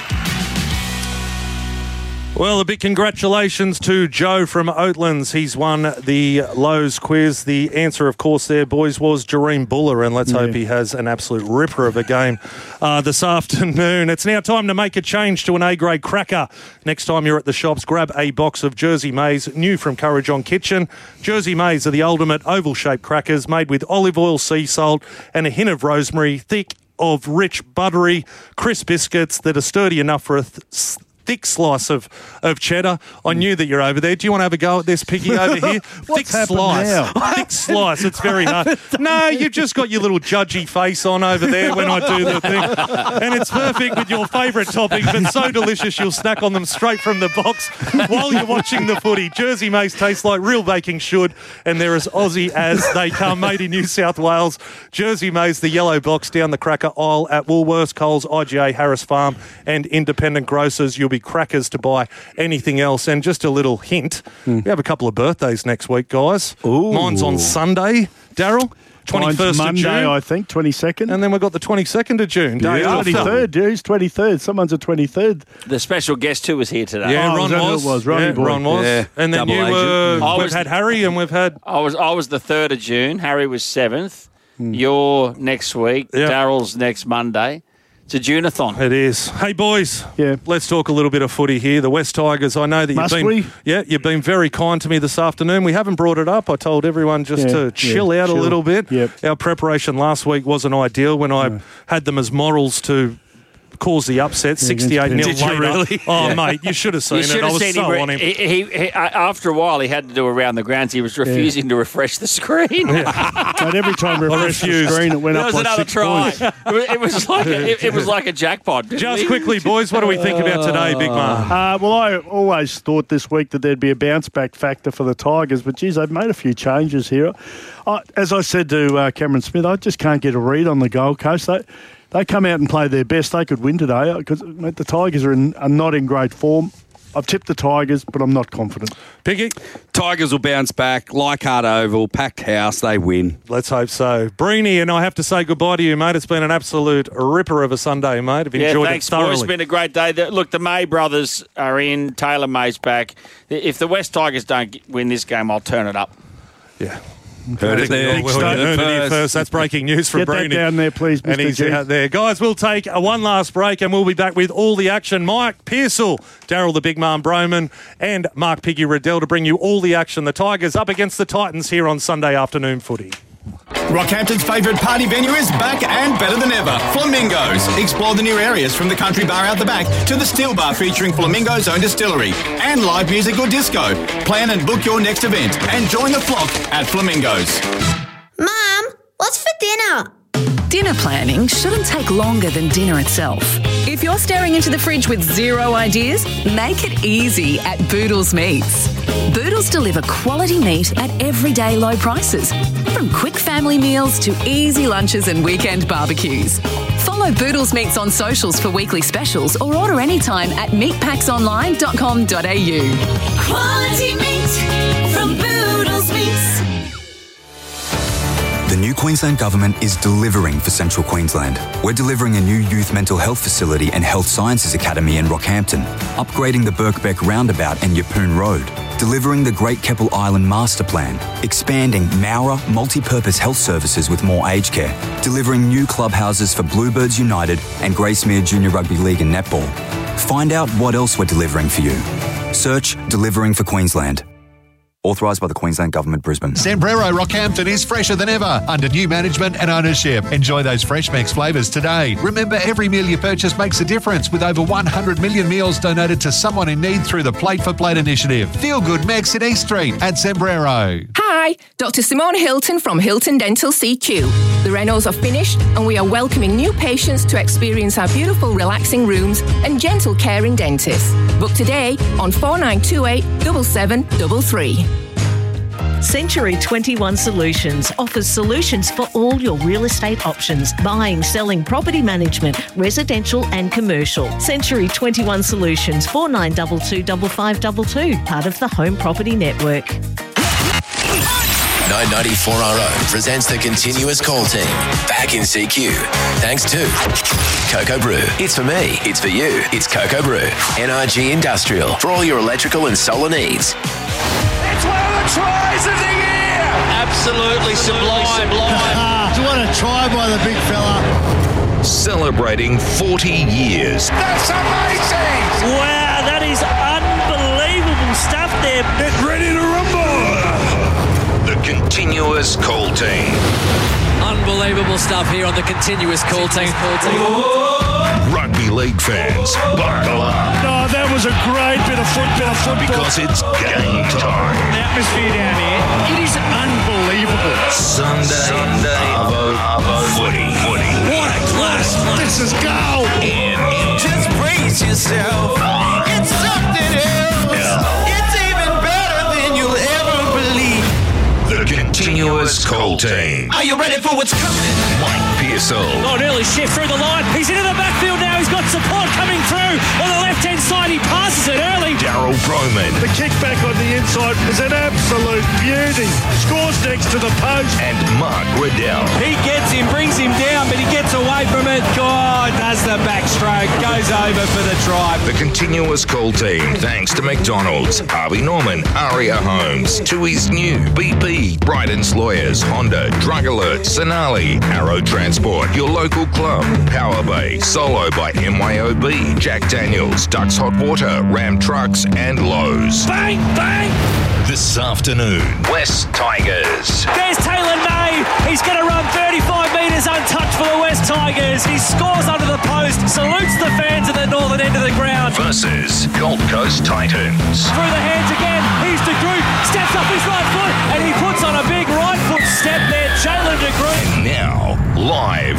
Well, a big congratulations to Joe from Oatlands. He's won the Lowe's quiz. The answer, of course, there, boys, was Jareem Buller, and let's yeah. hope he has an absolute ripper of a game uh, this afternoon. It's now time to make a change to an A-grade cracker. Next time you're at the shops, grab a box of Jersey Maize, new from Courage on Kitchen. Jersey Maize are the ultimate oval-shaped crackers made with olive oil, sea salt, and a hint of rosemary, thick of rich, buttery, crisp biscuits that are sturdy enough for a th- thick slice of, of cheddar. I knew that you're over there. Do you want to have a go at this, Piggy, over here? Thick slice. Now? Thick slice. It's very hard. No, you've just got your little judgy face on over there when I do the thing. And it's perfect with your favourite toppings, but so delicious you'll snack on them straight from the box while you're watching the footy. Jersey Maize tastes like real baking should, and they're as Aussie as they come, made in New South Wales. Jersey Maize, the yellow box down the cracker aisle at Woolworths, Coles, I G A, Harris Farm and independent grocers. You'll be crackers to buy anything else. And just a little hint, mm. we have a couple of birthdays next week, guys. Ooh. Mine's on Sunday, Daryl. twenty-first Monday, of June. I think, twenty-second. And then we've got the twenty-second of June. Day yeah, twenty-third. Yeah, he's twenty-third. Someone's a twenty-third. The special guest who was here today. Yeah, oh, Ron was. was. Ronnie yeah, boy. Ron was. Yeah. And then Double you agent. were, I we've was, had Harry and we've had... I was I was the third of June. Harry was seventh. Mm. You're next week. Yep. Daryl's next Monday. It's a June-a-thon. It is. Hey, boys. Yeah. Let's talk a little bit of footy here. The West Tigers, I know that Must you've been... we? Yeah, you've been very kind to me this afternoon. We haven't brought it up. I told everyone just yeah, to chill yeah, out chill. a little bit. Yep. Our preparation last week wasn't ideal when I no. had them as models to cause the upset, sixty-eight nil Did you later. really? Oh, Yeah. mate, you should have seen You it. should I have was seen so him. on him. He, he, he, after a while, he had to do around the grounds. He was refusing to refresh the screen. But every time we refreshed the refused. screen, it went There up was by another six try. points. It was, it was like a, it, it was like a jackpot. didn't Just he? quickly, boys, what do we think about today, Big Man? Uh, well, I always thought this week that there'd be a bounce-back factor for the Tigers, but, geez, they've made a few changes here. I, as I said to uh, Cameron Smith, I just can't get a read on the Gold Coast. They, they come out and play their best. They could win today because the Tigers are, in, are not in great form. I've tipped the Tigers, but I'm not confident. Piggy? Tigers will bounce back. Leichhardt Oval, packed house, they win. Let's hope so. Breeny, and I have to say goodbye to you, mate. It's been an absolute ripper of a Sunday, mate. I've yeah, enjoyed thanks, it thoroughly. boys. It's been a great day. The, look, the May brothers are in. Taylor May's back. If the West Tigers don't get- win this game, I'll turn it up. Yeah. Heard it there. Well, well, you heard it here first. That's breaking news from Get that Breeny. down there, please, And Mister he's G. out there. Guys, we'll take a one last break and we'll be back with all the action. Mike Pearsall, Daryl the Big Man Broman and Mark Piggy Riddell to bring you all the action. The Tigers up against the Titans here on Sunday afternoon footy. Rockhampton's favourite party venue is back and better than ever. Flamingos. Explore the new areas from the country bar out the back to the steel bar featuring Flamingo's own distillery and live music or disco. Plan and book your next event and join the flock at Flamingos. Mum, what's for dinner? Dinner planning shouldn't take longer than dinner itself. If you're staring into the fridge with zero ideas, make it easy at Boodles Meats. Boodles deliver quality meat at everyday low prices, from quick family meals to easy lunches and weekend barbecues. Follow Boodles Meats on socials for weekly specials or order anytime at meat packs online dot com dot a u. Quality meat from Boodles Meats. The new Queensland Government is delivering for Central Queensland. We're delivering a new youth mental health facility and health sciences academy in Rockhampton, upgrading the Birkbeck Roundabout and Yapoon Road, delivering the Great Keppel Island Master Plan, expanding Maurer multi-purpose health services with more aged care, delivering new clubhouses for Bluebirds United and Gracemere Junior Rugby League and Netball. Find out what else we're delivering for you. Search Delivering for Queensland. Authorised by the Queensland Government, Brisbane. Sombrero Rockhampton is fresher than ever under new management and ownership. Enjoy those Fresh Max flavours today. Remember, every meal you purchase makes a difference with over one hundred million meals donated to someone in need through the Plate for Plate initiative. Feel good Max in East Street at Sombrero. Hi, Doctor Simone Hilton from Hilton Dental C Q. The renos are finished and we are welcoming new patients to experience our beautiful relaxing rooms and gentle caring dentists. Book today on four nine two eight, seven seven three three. Century twenty-one Solutions offers solutions for all your real estate options, buying, selling, property management, residential and commercial. Century twenty-one Solutions, four nine two two five five two two, part of the Home Property Network. nine ninety-four R O presents the continuous call team back in C Q. Thanks to Cocoa Brew. It's for me. It's for you. It's Cocoa Brew. N R G Industrial for all your electrical and solar needs. It's one of the tries of the year. Absolutely sublime. sublime. Do you want a try by the big fella? Celebrating forty years. That's amazing. Wow, that is unbelievable stuff there. Get ready to rumble. The continuous call team. Unbelievable stuff here on the continuous call team. Call team. Rugby league fans, buckle up. No, that was a great bit of football. football. Because it's game time. The atmosphere down here, it is unbelievable. Sunday, Sunday, Arvo, Arvo, footy, footy. What a class! This is gold. In, Just brace yourself. It's something else. Yeah. It's even better than you'll ever believe. The continuous call team. Are you ready for what's coming? Mike Pearsall. Oh, nearly shift through the line. He's into the backfield now. He's got support coming through. On the left-hand side, he passes it early. Daryl Broman. The kick back on the inside was an absolute beauty. Scores next to the post. And Mark Riddell. He gets him, brings him down, but he gets away from it. God, does the backstroke. Goes over for the try. The continuous call team, thanks to McDonald's, Harvey Norman, Aria Homes, Tui's New, B P, Bryden's Lawyers, Honda, Drug Alert, Sonali, Arrow Transport, your local club, Power Bay, Solo by M Y O B, Jack Daniels, Ducks Hot Water, Ram Trucks, and Lowe's. Bang, bang! This afternoon, West Tigers. There's Taylor May. He's going to run thirty-five metres untouched for the West Tigers. He scores under the post, salutes the fans at the northern end of the ground. Versus Gold Coast Titans. Through the hands again. Here's De Groot. Steps up his right foot and he puts on a big right foot step there. Jalen De Groot. And now, live right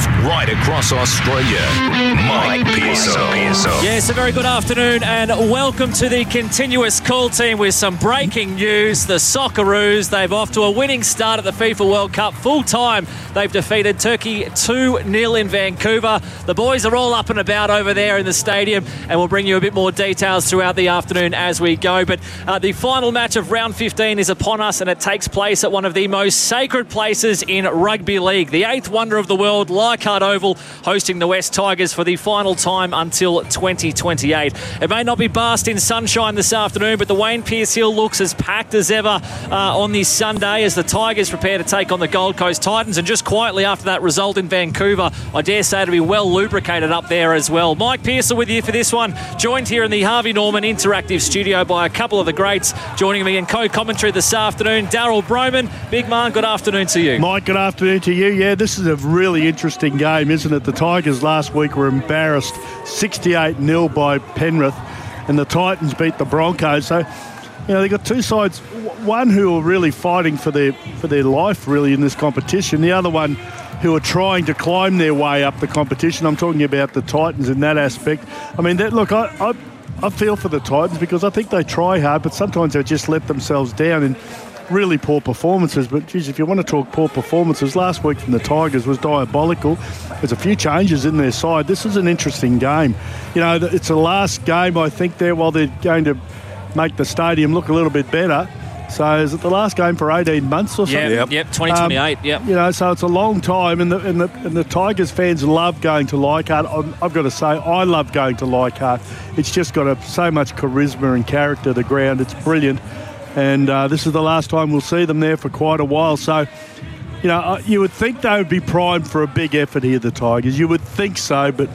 right across Australia, Mike Pearson. Yes, a very good afternoon and welcome to the continuous call team with some breaking news. The Socceroos, they've off to a winning start at the FIFA World Cup full time. They've defeated Turkey two nil in Vancouver. The boys are all up and about over there in the stadium, and we'll bring you a bit more details throughout the afternoon as we go. But uh, the final match of round fifteen is upon us, and it takes place at one of the most sacred places in rugby league. The eighth wonder of the world, Leichhardt Oval, hosting the West Tigers for the final time until twenty twenty-eight. It may not be basked in sunshine this afternoon, but the Wayne Pearce Hill looks as packed as ever uh, on this Sunday as the Tigers prepare to take on the Gold Coast Titans. And just quietly after that result in Vancouver, I dare say it'll be well lubricated up there as well. Mike Pearson with you for this one, joined here in the Harvey Norman Interactive Studio by a couple of the greats. Joining me in co-commentary this afternoon, Daryl Broman. Big man, good afternoon to you. Mike, good afternoon to you. Yeah, this is a really interesting game, isn't it? The Tigers last week were embarrassed sixty-eight nil by Penrith, and the Titans beat the Broncos. So, you know, they've got two sides, one who are really fighting for their for their life, really, in this competition. The other one who are trying to climb their way up the competition. I'm talking about the Titans in that aspect. I mean, that, look, I, I, I feel for the Titans because I think they try hard, but sometimes they just let themselves down in really poor performances. But, geez, if you want to talk poor performances, last week from the Tigers was diabolical. There's a few changes in their side. This is an interesting game. You know, it's the last game, I think, there while they're going to make the stadium look a little bit better. So is it the last game for eighteen months or something? Yep, yep, twenty twenty-eight, um, yep. You know, so it's a long time, and the, and the, and the Tigers fans love going to Leichhardt. I've, I've got to say, I love going to Leichhardt. It's just got a, so much charisma and character, the ground. It's brilliant. And uh, this is the last time we'll see them there for quite a while. So, you know, you would think they would be primed for a big effort here, the Tigers. You would think so, but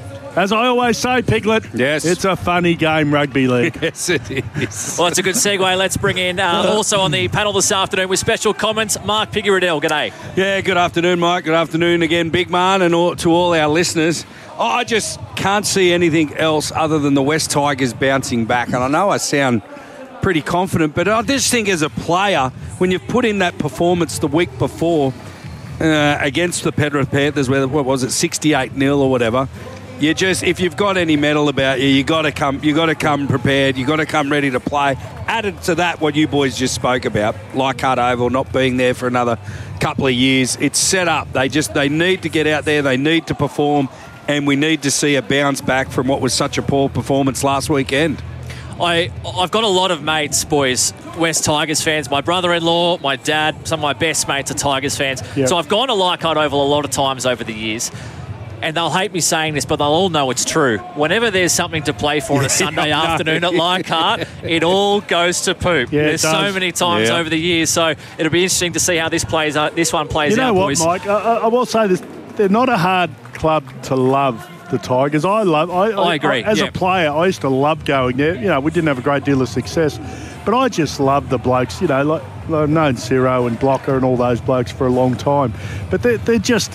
as I always say, Piglet, yes, it's a funny game, rugby league. Yes, it is. Well, it's a good segue. Let's bring in uh, also on the panel this afternoon with special comments, Mark Piggy Riddell. G'day. Yeah, good afternoon, Mike. Good afternoon again, Big Man, and all, to all our listeners. Oh, I just can't see anything else other than the West Tigers bouncing back. And I know I sound pretty confident, but I just think as a player, when you've put in that performance the week before uh, against the Penrith Panthers, where what was it, sixty-eight nil or whatever, you just, if you've got any metal about you, you got to come, you got to come prepared, you got to come ready to play. Added to that, what you boys just spoke about, Leichhardt Oval not being there for another couple of years, it's set up. They just, they need to get out there, they need to perform, and we need to see a bounce back from what was such a poor performance last weekend. I, I've got a lot of mates, boys, West Tigers fans. My brother-in-law, my dad, some of my best mates are Tigers fans. Yep. So I've gone to Leichhardt Oval a lot of times over the years. And they'll hate me saying this, but they'll all know it's true. Whenever there's something to play for on a Sunday afternoon at Leichhardt, it all goes to poop. Yeah, there's so many times yeah. over the years, so it'll be interesting to see how this plays. Uh, this one plays you know out, what, boys. Mike? I, I will say this: they're not a hard club to love. The Tigers, I love. I, I agree. I, as yeah. a player, I used to love going there. You know, we didn't have a great deal of success, but I just love the blokes. You know, like I've known Ciro and Blocker and all those blokes for a long time, but they're they're just.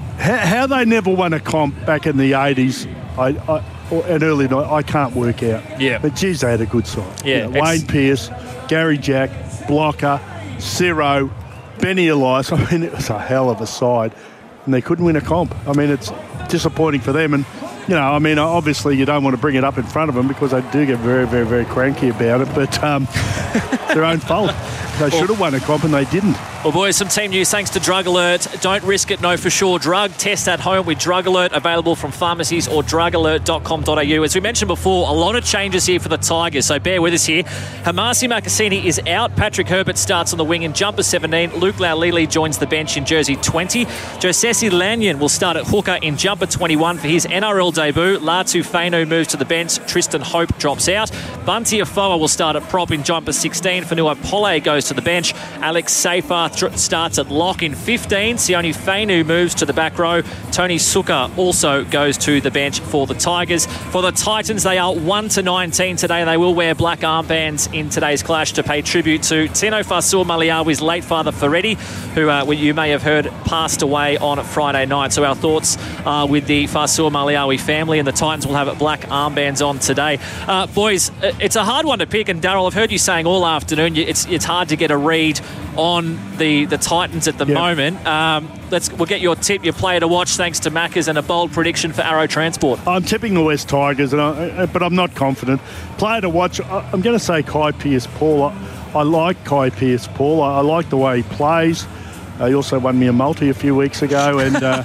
How they never won a comp back in the eighties I, I, and early night, I can't work out. Yeah. But, geez, they had a good side. Yeah. You know, Wayne Pearce, Gary Jack, Blocker, Ciro, Benny Elias. I mean, it was a hell of a side. And they couldn't win a comp. I mean, it's disappointing for them. And, you know, I mean, obviously you don't want to bring it up in front of them because they do get very, very, very cranky about it. But um, their own fault. They should have won a comp and they didn't. Well, boys, some team news thanks to Drug Alert. Don't risk it, know for sure. Drug test at home with Drug Alert, available from pharmacies or drug alert dot com dot a u. As we mentioned before, a lot of changes here for the Tigers, so bear with us here. Hamasi Makasini is out. Patrick Herbert starts on the wing in jumper seventeen. Luke Laulili joins the bench in jersey twenty. Josesi Lanyon will start at hooker in jumper twenty-one for his N R L debut. Latu Fainu moves to the bench. Tristan Hope drops out. Bunty Afoa will start at prop in jumper sixteen. Fanua Pole goes to the bench. Alex Seyfarth starts at lock in fifteen. Sione Fainu moves to the back row. Tony Suka also goes to the bench for the Tigers. For the Titans, they are one to nineteen today. They will wear black armbands in today's clash to pay tribute to Tino Fasua Maliawi's late father, Ferretti, who uh, you may have heard passed away on Friday night. So our thoughts are with the Fasua Maliawi family, and the Titans will have black armbands on today. Uh, boys, it's a hard one to pick, and Daryl, I've heard you saying all afternoon it's, it's hard to get a read on the, the Titans at the Yep. moment. Um, let's we'll get your tip, your player to watch, thanks to Maccas, and a bold prediction for Arrow Transport. I'm tipping the West Tigers, and I, but I'm not confident. Player to watch, I- I'm going to say Kai Pearce-Paul. I, I like Kai Pearce-Paul. I, I like the way he plays. Uh, he also won me a multi a few weeks ago, and uh,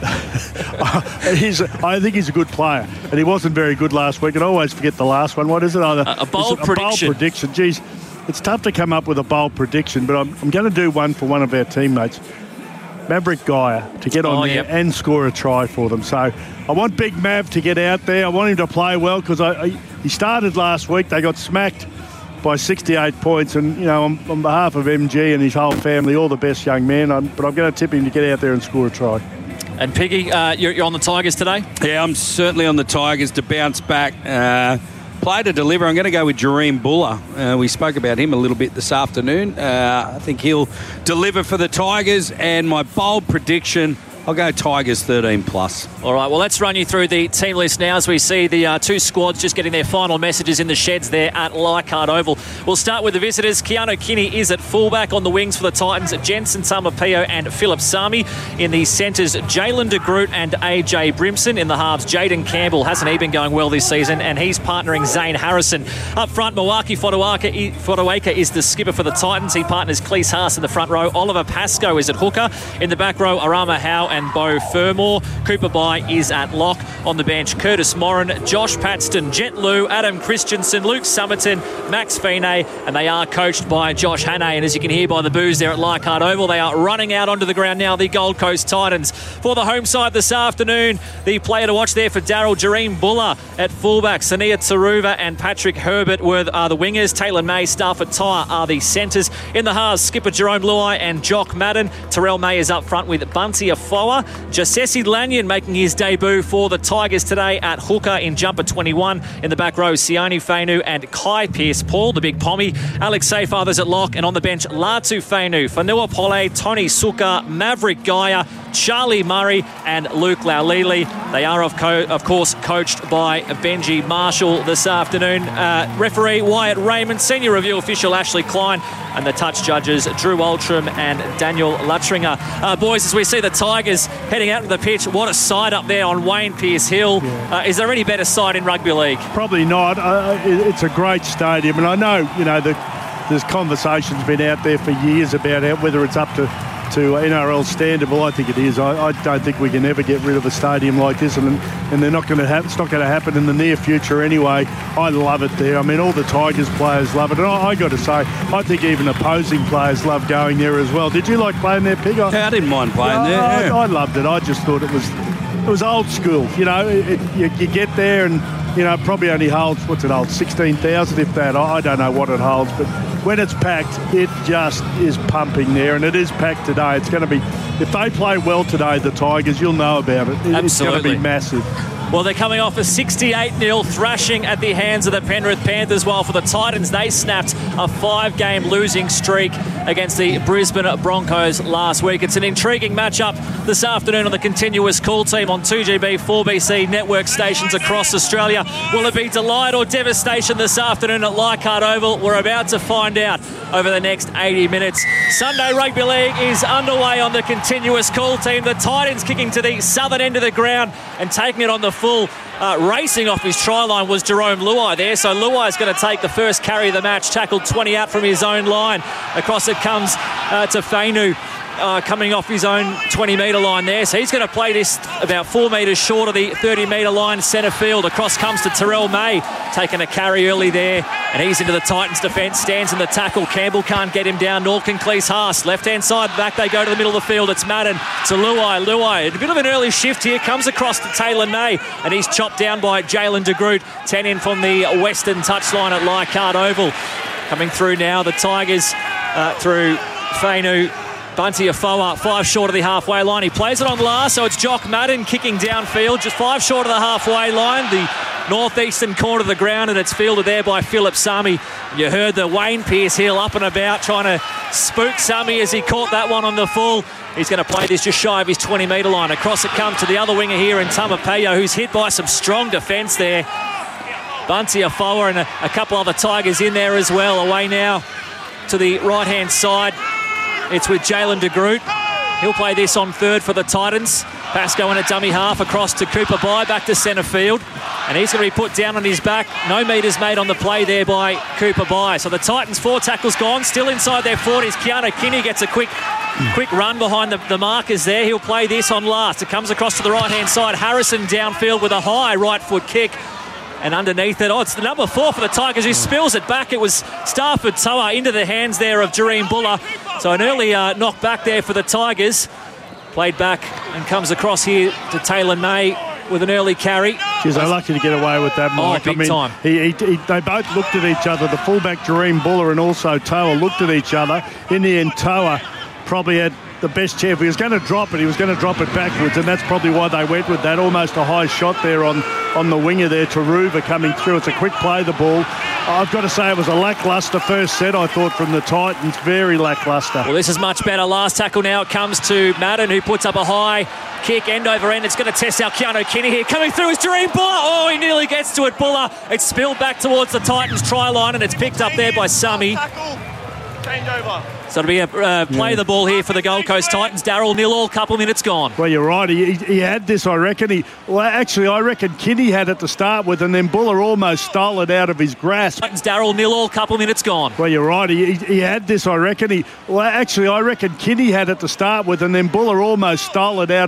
he's, I think he's a good player. And he wasn't very good last week. And I always forget the last one. What is it? Oh, the, A- a bold is it prediction. A bold prediction. Geez, it's tough to come up with a bold prediction, but I'm, I'm going to do one for one of our teammates, Maverick Gaia, to get on Oh, there yep. and score a try for them. So I want Big Mav to get out there. I want him to play well, because I, I, he started last week. They got smacked by sixty-eight points, and you know, on, on behalf of M G and his whole family, all the best, young man. I'm, but I'm going to tip him to get out there and score a try. And Piggy, uh, you're, you're on the Tigers today? Yeah, I'm certainly on the Tigers to bounce back. Uh, play to deliver. I'm going to go with Jareem Buller. Uh, we spoke about him a little bit this afternoon. Uh, I think he'll deliver for the Tigers. And my bold prediction, I'll go Tigers thirteen plus. All right, well, let's run you through the team list now as we see the uh, two squads just getting their final messages in the sheds there at Leichhardt Oval. We'll start with the visitors. Keanu Kinney is at fullback. On the wings for the Titans, Jensen Tamapio and Philip Sami. In the centres, Jalen de Groot and A J Brimson. In the halves, Jaden Campbell. Hasn't he been going well this season? And he's partnering Zane Harrison. Up front, Mawaki Fotuaika, Fotuaika is the skipper for the Titans. He partners Cleese Haas in the front row. Oliver Pascoe is at hooker. In the back row, Arama Howe and Bo Fermor. Cooper Bai is at lock. On the bench, Curtis Morin, Josh Paxton, Jet Liu, Adam Christensen, Luke Summerton, Max Fine, and they are coached by Josh Hannay. And as you can hear by the boos there at Leichhardt Oval, they are running out onto the ground now, the Gold Coast Titans. For the home side this afternoon, the player to watch there for Daryl, Jareem Buller at fullback. Sania Taruva and Patrick Herbert were are the wingers. Taylor May, Stafford Tyre are the centres. In the halves, skipper Jerome Luai and Jock Madden. Terrell May is up front with Bunty Afoa. Jasesi Lanyon making his debut for the Tigers today at hooker in jumper twenty-one. In the back row, Sione Fainu and Kai Pearce-Paul, the big pommy. Alex Seyfarth's at lock, and on the bench, Latu Fainu, Fanua Pole, Tony Suka, Maverick Gaia, Charlie Murray and Luke Laulili. They are, of, co- of course, coached by Benji Marshall this afternoon. Uh, referee Wyatt Raymond, senior review official Ashley Klein, and the touch judges Drew Aldrum and Daniel Luttringer. Uh, boys, as we see the Tigers heading out to the pitch, what a side up there on Wayne Pearce Hill. Yeah. Uh, is there any better side in rugby league? Probably not. Uh, it, it's a great stadium, and I know, you know, the, there's conversations been out there for years about how, whether it's up to to N R L standard. Well, I think it is. I, I don't think we can ever get rid of a stadium like this, and and they're not going to have. It's not going to happen in the near future anyway. I love it there. I mean, all the Tigers players love it, and I, I got to say, I think even opposing players love going there as well. Did you like playing there, Pig? I, Yeah, I didn't mind playing I, there. I, yeah. I loved it. I just thought it was it was old school. You know, it, it, you, you get there and you know probably only holds what's it hold sixteen thousand if that. I, I don't know what it holds, but when it's packed, it just is pumping there, and it is packed today. It's going to be, if they play well today, the Tigers, you'll know about it. it it's going to Absolutely. be massive. Well, they're coming off a sixty-eight nil thrashing at the hands of the Penrith Panthers, while for the Titans, they snapped a five-game losing streak against the Brisbane Broncos last week. It's an intriguing matchup this afternoon on the continuous call team on two G B, four B C network stations across Australia. Will it be delight or devastation this afternoon at Leichhardt Oval? We're about to find out over the next eighty minutes. Sunday Rugby League is underway on the continuous call team. The Titans kicking to the southern end of the ground and taking it on the full. Uh, racing off his try line was Jerome Luai there. So Luai is going to take the first carry of the match, tackled twenty out from his own line. Across it comes uh, to Fainu. Uh, coming off his own twenty metre line there. So he's going to play this about four metres short of the thirty metre line centre field. Across comes to Terrell May, taking a carry early there. And he's into the Titans' defence, stands in the tackle. Campbell can't get him down, nor can Cleese Haas. Left-hand side, back they go to the middle of the field. It's Madden to Luai. Luai, a bit of an early shift here, comes across to Taylor May, and he's chopped down by Jalen de Groot. ten in from the western touchline at Leichhardt Oval. Coming through now, the Tigers uh, through Fainu. Bunty Afoa, five short of the halfway line. He plays it on last, so it's Jock Madden kicking downfield, just five short of the halfway line, the northeastern corner of the ground, and it's fielded there by Philip Sami. You heard the Wayne Pearce Hill up and about, trying to spook Sami as he caught that one on the full. He's going to play this just shy of his twenty metre line. Across it comes to the other winger here in Tamapeyo, who's hit by some strong defence there. Bunty Afoa and a, a couple other Tigers in there as well. Away now to the right-hand side. It's with Jalen de Groot. He'll play this on third for the Titans. Pascoe in a dummy half across to Cooper Bye, back to centre field. And he's going to be put down on his back. No metres made on the play there by Cooper Bye. So the Titans, four tackles gone, still inside their forties. Keanu Kinney gets a quick quick run behind the, the markers there. He'll play this on last. It comes across to the right-hand side. Harrison downfield with a high right foot kick. And underneath it, oh, it's the number four for the Tigers who spills it back. It was Stafford Toa into the hands there of Jareem Buller. So an early uh, knock back there for the Tigers. Played back and comes across here to Taylor May with an early carry. Geez, they're lucky to get away with that, Mike. Oh, big I mean, time. He, he, he, they both looked at each other. The fullback, Jareem Buller, and also Toa looked at each other. In the end, Toa probably had the best chance. If he was going to drop it, he was going to drop it backwards, and that's probably why they went with that. Almost a high shot there on, on the winger there, Taruva coming through. It's a quick play, the ball. I've got to say it was a lacklustre first set, I thought, from the Titans. Very lacklustre. Well, this is much better. Last tackle now it comes to Madden, who puts up a high kick, end over end. It's going to test out Keanu Kinney here. Coming through is Jareem Buller. Oh, he nearly gets to it, Buller. It's spilled back towards the Titans try line, and it's picked up there by Sami. Change over. So it'll be a uh, play Yeah. the ball here for the Gold Coast Titans. Darryl Nillall, couple minutes gone. Well, you're right. He, he, he had this, I reckon. He Well, actually, I reckon Kinney had it to start with, and then Buller almost stole it out of his grasp. Titans, Darryl Nillall, couple minutes gone. Well, you're right. He, he, he had this, I reckon. He Well, actually, I reckon Kinney had it to start with, and then Buller almost stole it out